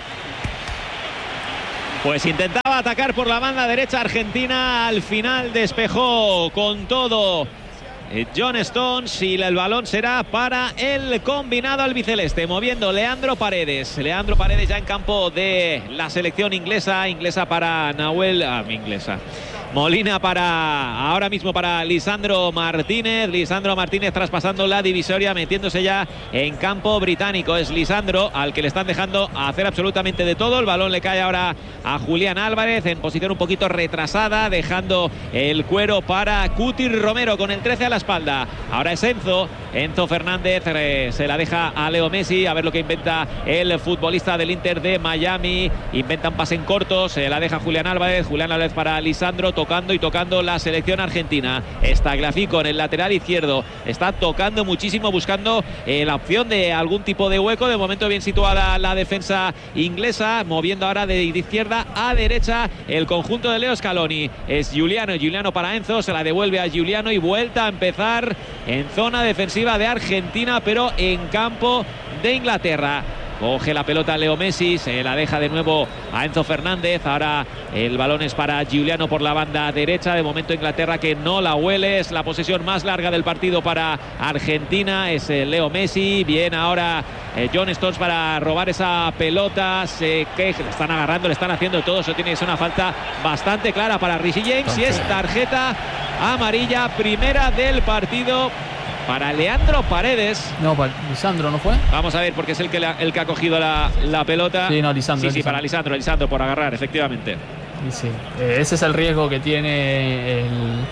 Pues intentaba atacar por la banda derecha Argentina, al final despejó con todo John Stones y el balón será para el combinado albiceleste, moviendo Leandro Paredes. Leandro Paredes ya en campo de la selección inglesa, inglesa para Nahuel, ah, inglesa. Molina para ahora mismo para Lisandro Martínez. Lisandro Martínez traspasando la divisoria, metiéndose ya en campo británico. Es Lisandro al que le están dejando hacer absolutamente de todo. El balón le cae ahora a Julián Álvarez en posición un poquito retrasada, dejando el cuero para Cutir Romero con el trece a la espalda. Ahora es Enzo. Enzo Fernández eh, se la deja a Leo Messi. A ver lo que inventa el futbolista del Inter de Miami. Inventa un pase en corto. Se la deja Julián Álvarez. Julián Álvarez para Lisandro. Tocando y tocando la selección argentina. Tagliafico en el lateral izquierdo. Está tocando muchísimo, buscando eh, la opción de algún tipo de hueco. De momento bien situada la defensa inglesa. Moviendo ahora de izquierda a derecha el conjunto de Leo Scaloni. Es Giuliano. Giuliano para Enzo. Se la devuelve a Giuliano y vuelta a empezar en zona defensiva de Argentina, pero en campo de Inglaterra. Coge la pelota Leo Messi, se la deja de nuevo a Enzo Fernández. Ahora el balón es para Giuliano por la banda derecha. De momento Inglaterra que no la huele. Es la posesión más larga del partido para Argentina. Es Leo Messi. Bien ahora eh, John Stones para robar esa pelota. Se que le están agarrando, le están haciendo todo. Eso tiene que ser una falta bastante clara para Reece James. Y es tarjeta amarilla, primera del partido para Leandro Paredes. No, para Lisandro, ¿no fue? Vamos a ver, porque es el que, la, el que ha cogido la, la pelota. Sí, no, Lisandro. Sí, sí, Lisandro. para Lisandro, Lisandro por agarrar, efectivamente. Sí, eh, ese es el riesgo que tiene el...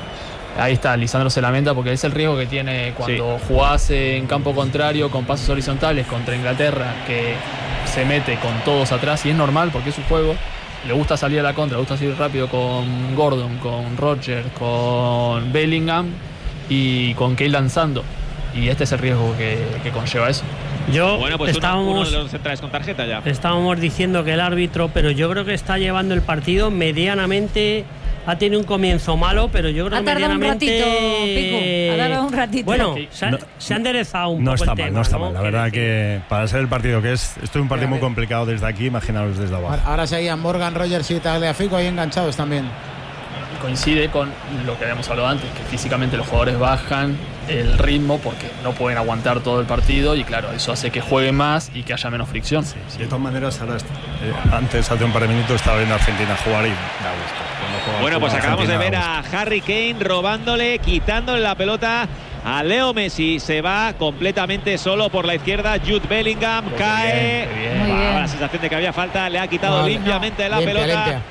Ahí está, Lisandro se lamenta porque es el riesgo que tiene cuando sí. jugás en campo contrario con pasos horizontales contra Inglaterra, que se mete con todos atrás, y es normal porque es su juego. Le gusta salir a la contra, le gusta salir rápido con Gordon, con Roger, con Bellingham y con Kane lanzando. Y este es el riesgo que, que conlleva eso. Yo bueno, pues estábamos, uno, uno de los centrales con tarjeta ya. Estábamos diciendo que el árbitro, pero yo creo que está llevando el partido medianamente. Ha tenido un comienzo malo, pero yo creo ha que medianamente... Un ratito, Pico. Ha tardado un ratito. Bueno, se ha, no, se ha enderezado un no poco está el mal, tema, no está ¿no? mal. La verdad que para ser el partido que es, esto es un partido muy complicado desde aquí, imaginaros desde abajo. Ahora seguían Morgan, Rogers y Tagliafico ahí enganchados también. Coincide con lo que habíamos hablado antes, que físicamente los jugadores bajan el ritmo porque no pueden aguantar todo el partido y claro, eso hace que juegue más y que haya menos fricción. Sí, sí. De todas maneras, ahora, eh, antes, hace un par de minutos, estaba viendo a Argentina jugar y da gusto. Bueno, pues acabamos de ver a Harry Kane robándole, quitándole la pelota a Leo Messi. Se va completamente solo por la izquierda. Jude Bellingham muy cae. Bien, bien. Va, la sensación de que había falta, le ha quitado no, limpiamente no. la limpia, pelota. Limpia.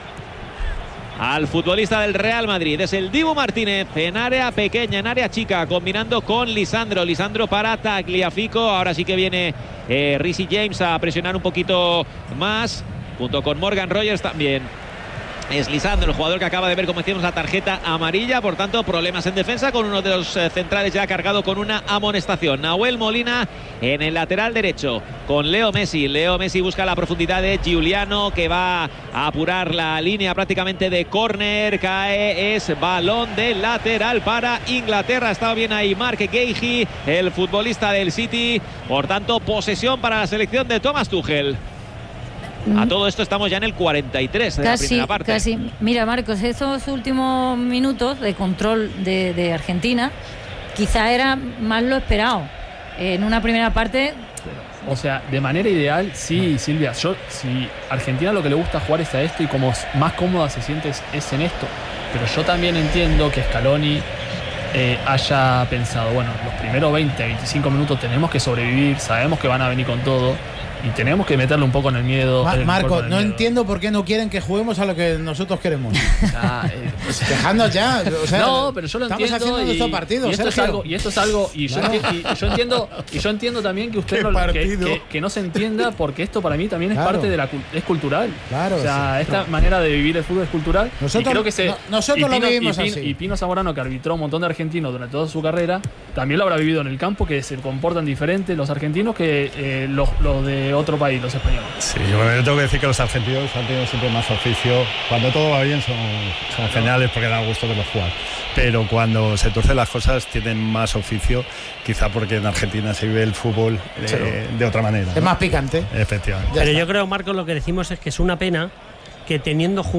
Al futbolista del Real Madrid. Es el Dibu Martínez en área pequeña, en área chica, combinando con Lisandro. Lisandro para Tagliafico. Ahora sí que viene eh, Reece James a presionar un poquito más, junto con Morgan Rogers también. Es Lisandro, el jugador que acaba de ver, como decíamos, la tarjeta amarilla. Por tanto, problemas en defensa con uno de los eh, centrales ya cargado con una amonestación. Nahuel Molina en el lateral derecho con Leo Messi. Leo Messi busca la profundidad de Giuliano, que va a apurar la línea prácticamente de córner. Cae, es balón de lateral para Inglaterra. Ha estado bien ahí Mark Guehi, el futbolista del City. Por tanto, posesión para la selección de Thomas Tuchel. A todo esto estamos ya en el cuarenta y tres de casi, la primera parte. Casi. Mira, Marcos, esos últimos minutos de control de, de Argentina quizá era más lo esperado. En una primera parte... O sea, de manera ideal, sí, Silvia. Yo, si Argentina lo que le gusta jugar es a esto y como más cómoda se siente es, es en esto. Pero yo también entiendo que Scaloni eh, haya pensado, bueno, los primeros veinte, veinticinco minutos tenemos que sobrevivir, sabemos que van a venir con todo. y tenemos que meterle un poco en el miedo. Ma el Marco, no miedo. entiendo por qué no quieren que juguemos a lo que nosotros queremos. O sea, eh, pues dejadnos ya. O sea, no, pero yo lo estamos entiendo. haciendo y, nuestro partido, y esto Sergio. es algo, y esto es algo, y yo, Claro. enti y yo entiendo, y yo entiendo también que usted no, que, que, que no se entienda, porque esto para mí también es Claro. parte de la es cultural. Claro. O sea, sí, esta claro. manera de vivir el fútbol es cultural. Nosotros, y creo que se, no, nosotros y Pino, lo vivimos y Pino, así. y Pino Zamorano, que arbitró un montón de argentinos durante toda su carrera, también lo habrá vivido en el campo, que se comportan diferente los argentinos que eh, los, los de otro país, los españoles. Sí, yo, yo tengo que decir que los argentinos han tenido siempre más oficio. Cuando todo va bien son, son geniales porque da gusto verlos jugar. Pero cuando se tuercen las cosas tienen más oficio, quizá porque en Argentina se vive el fútbol eh, Sí. de otra manera. Es ¿no? más picante. Efectivamente. Pero yo creo, Marcos, lo que decimos es que es una pena que teniendo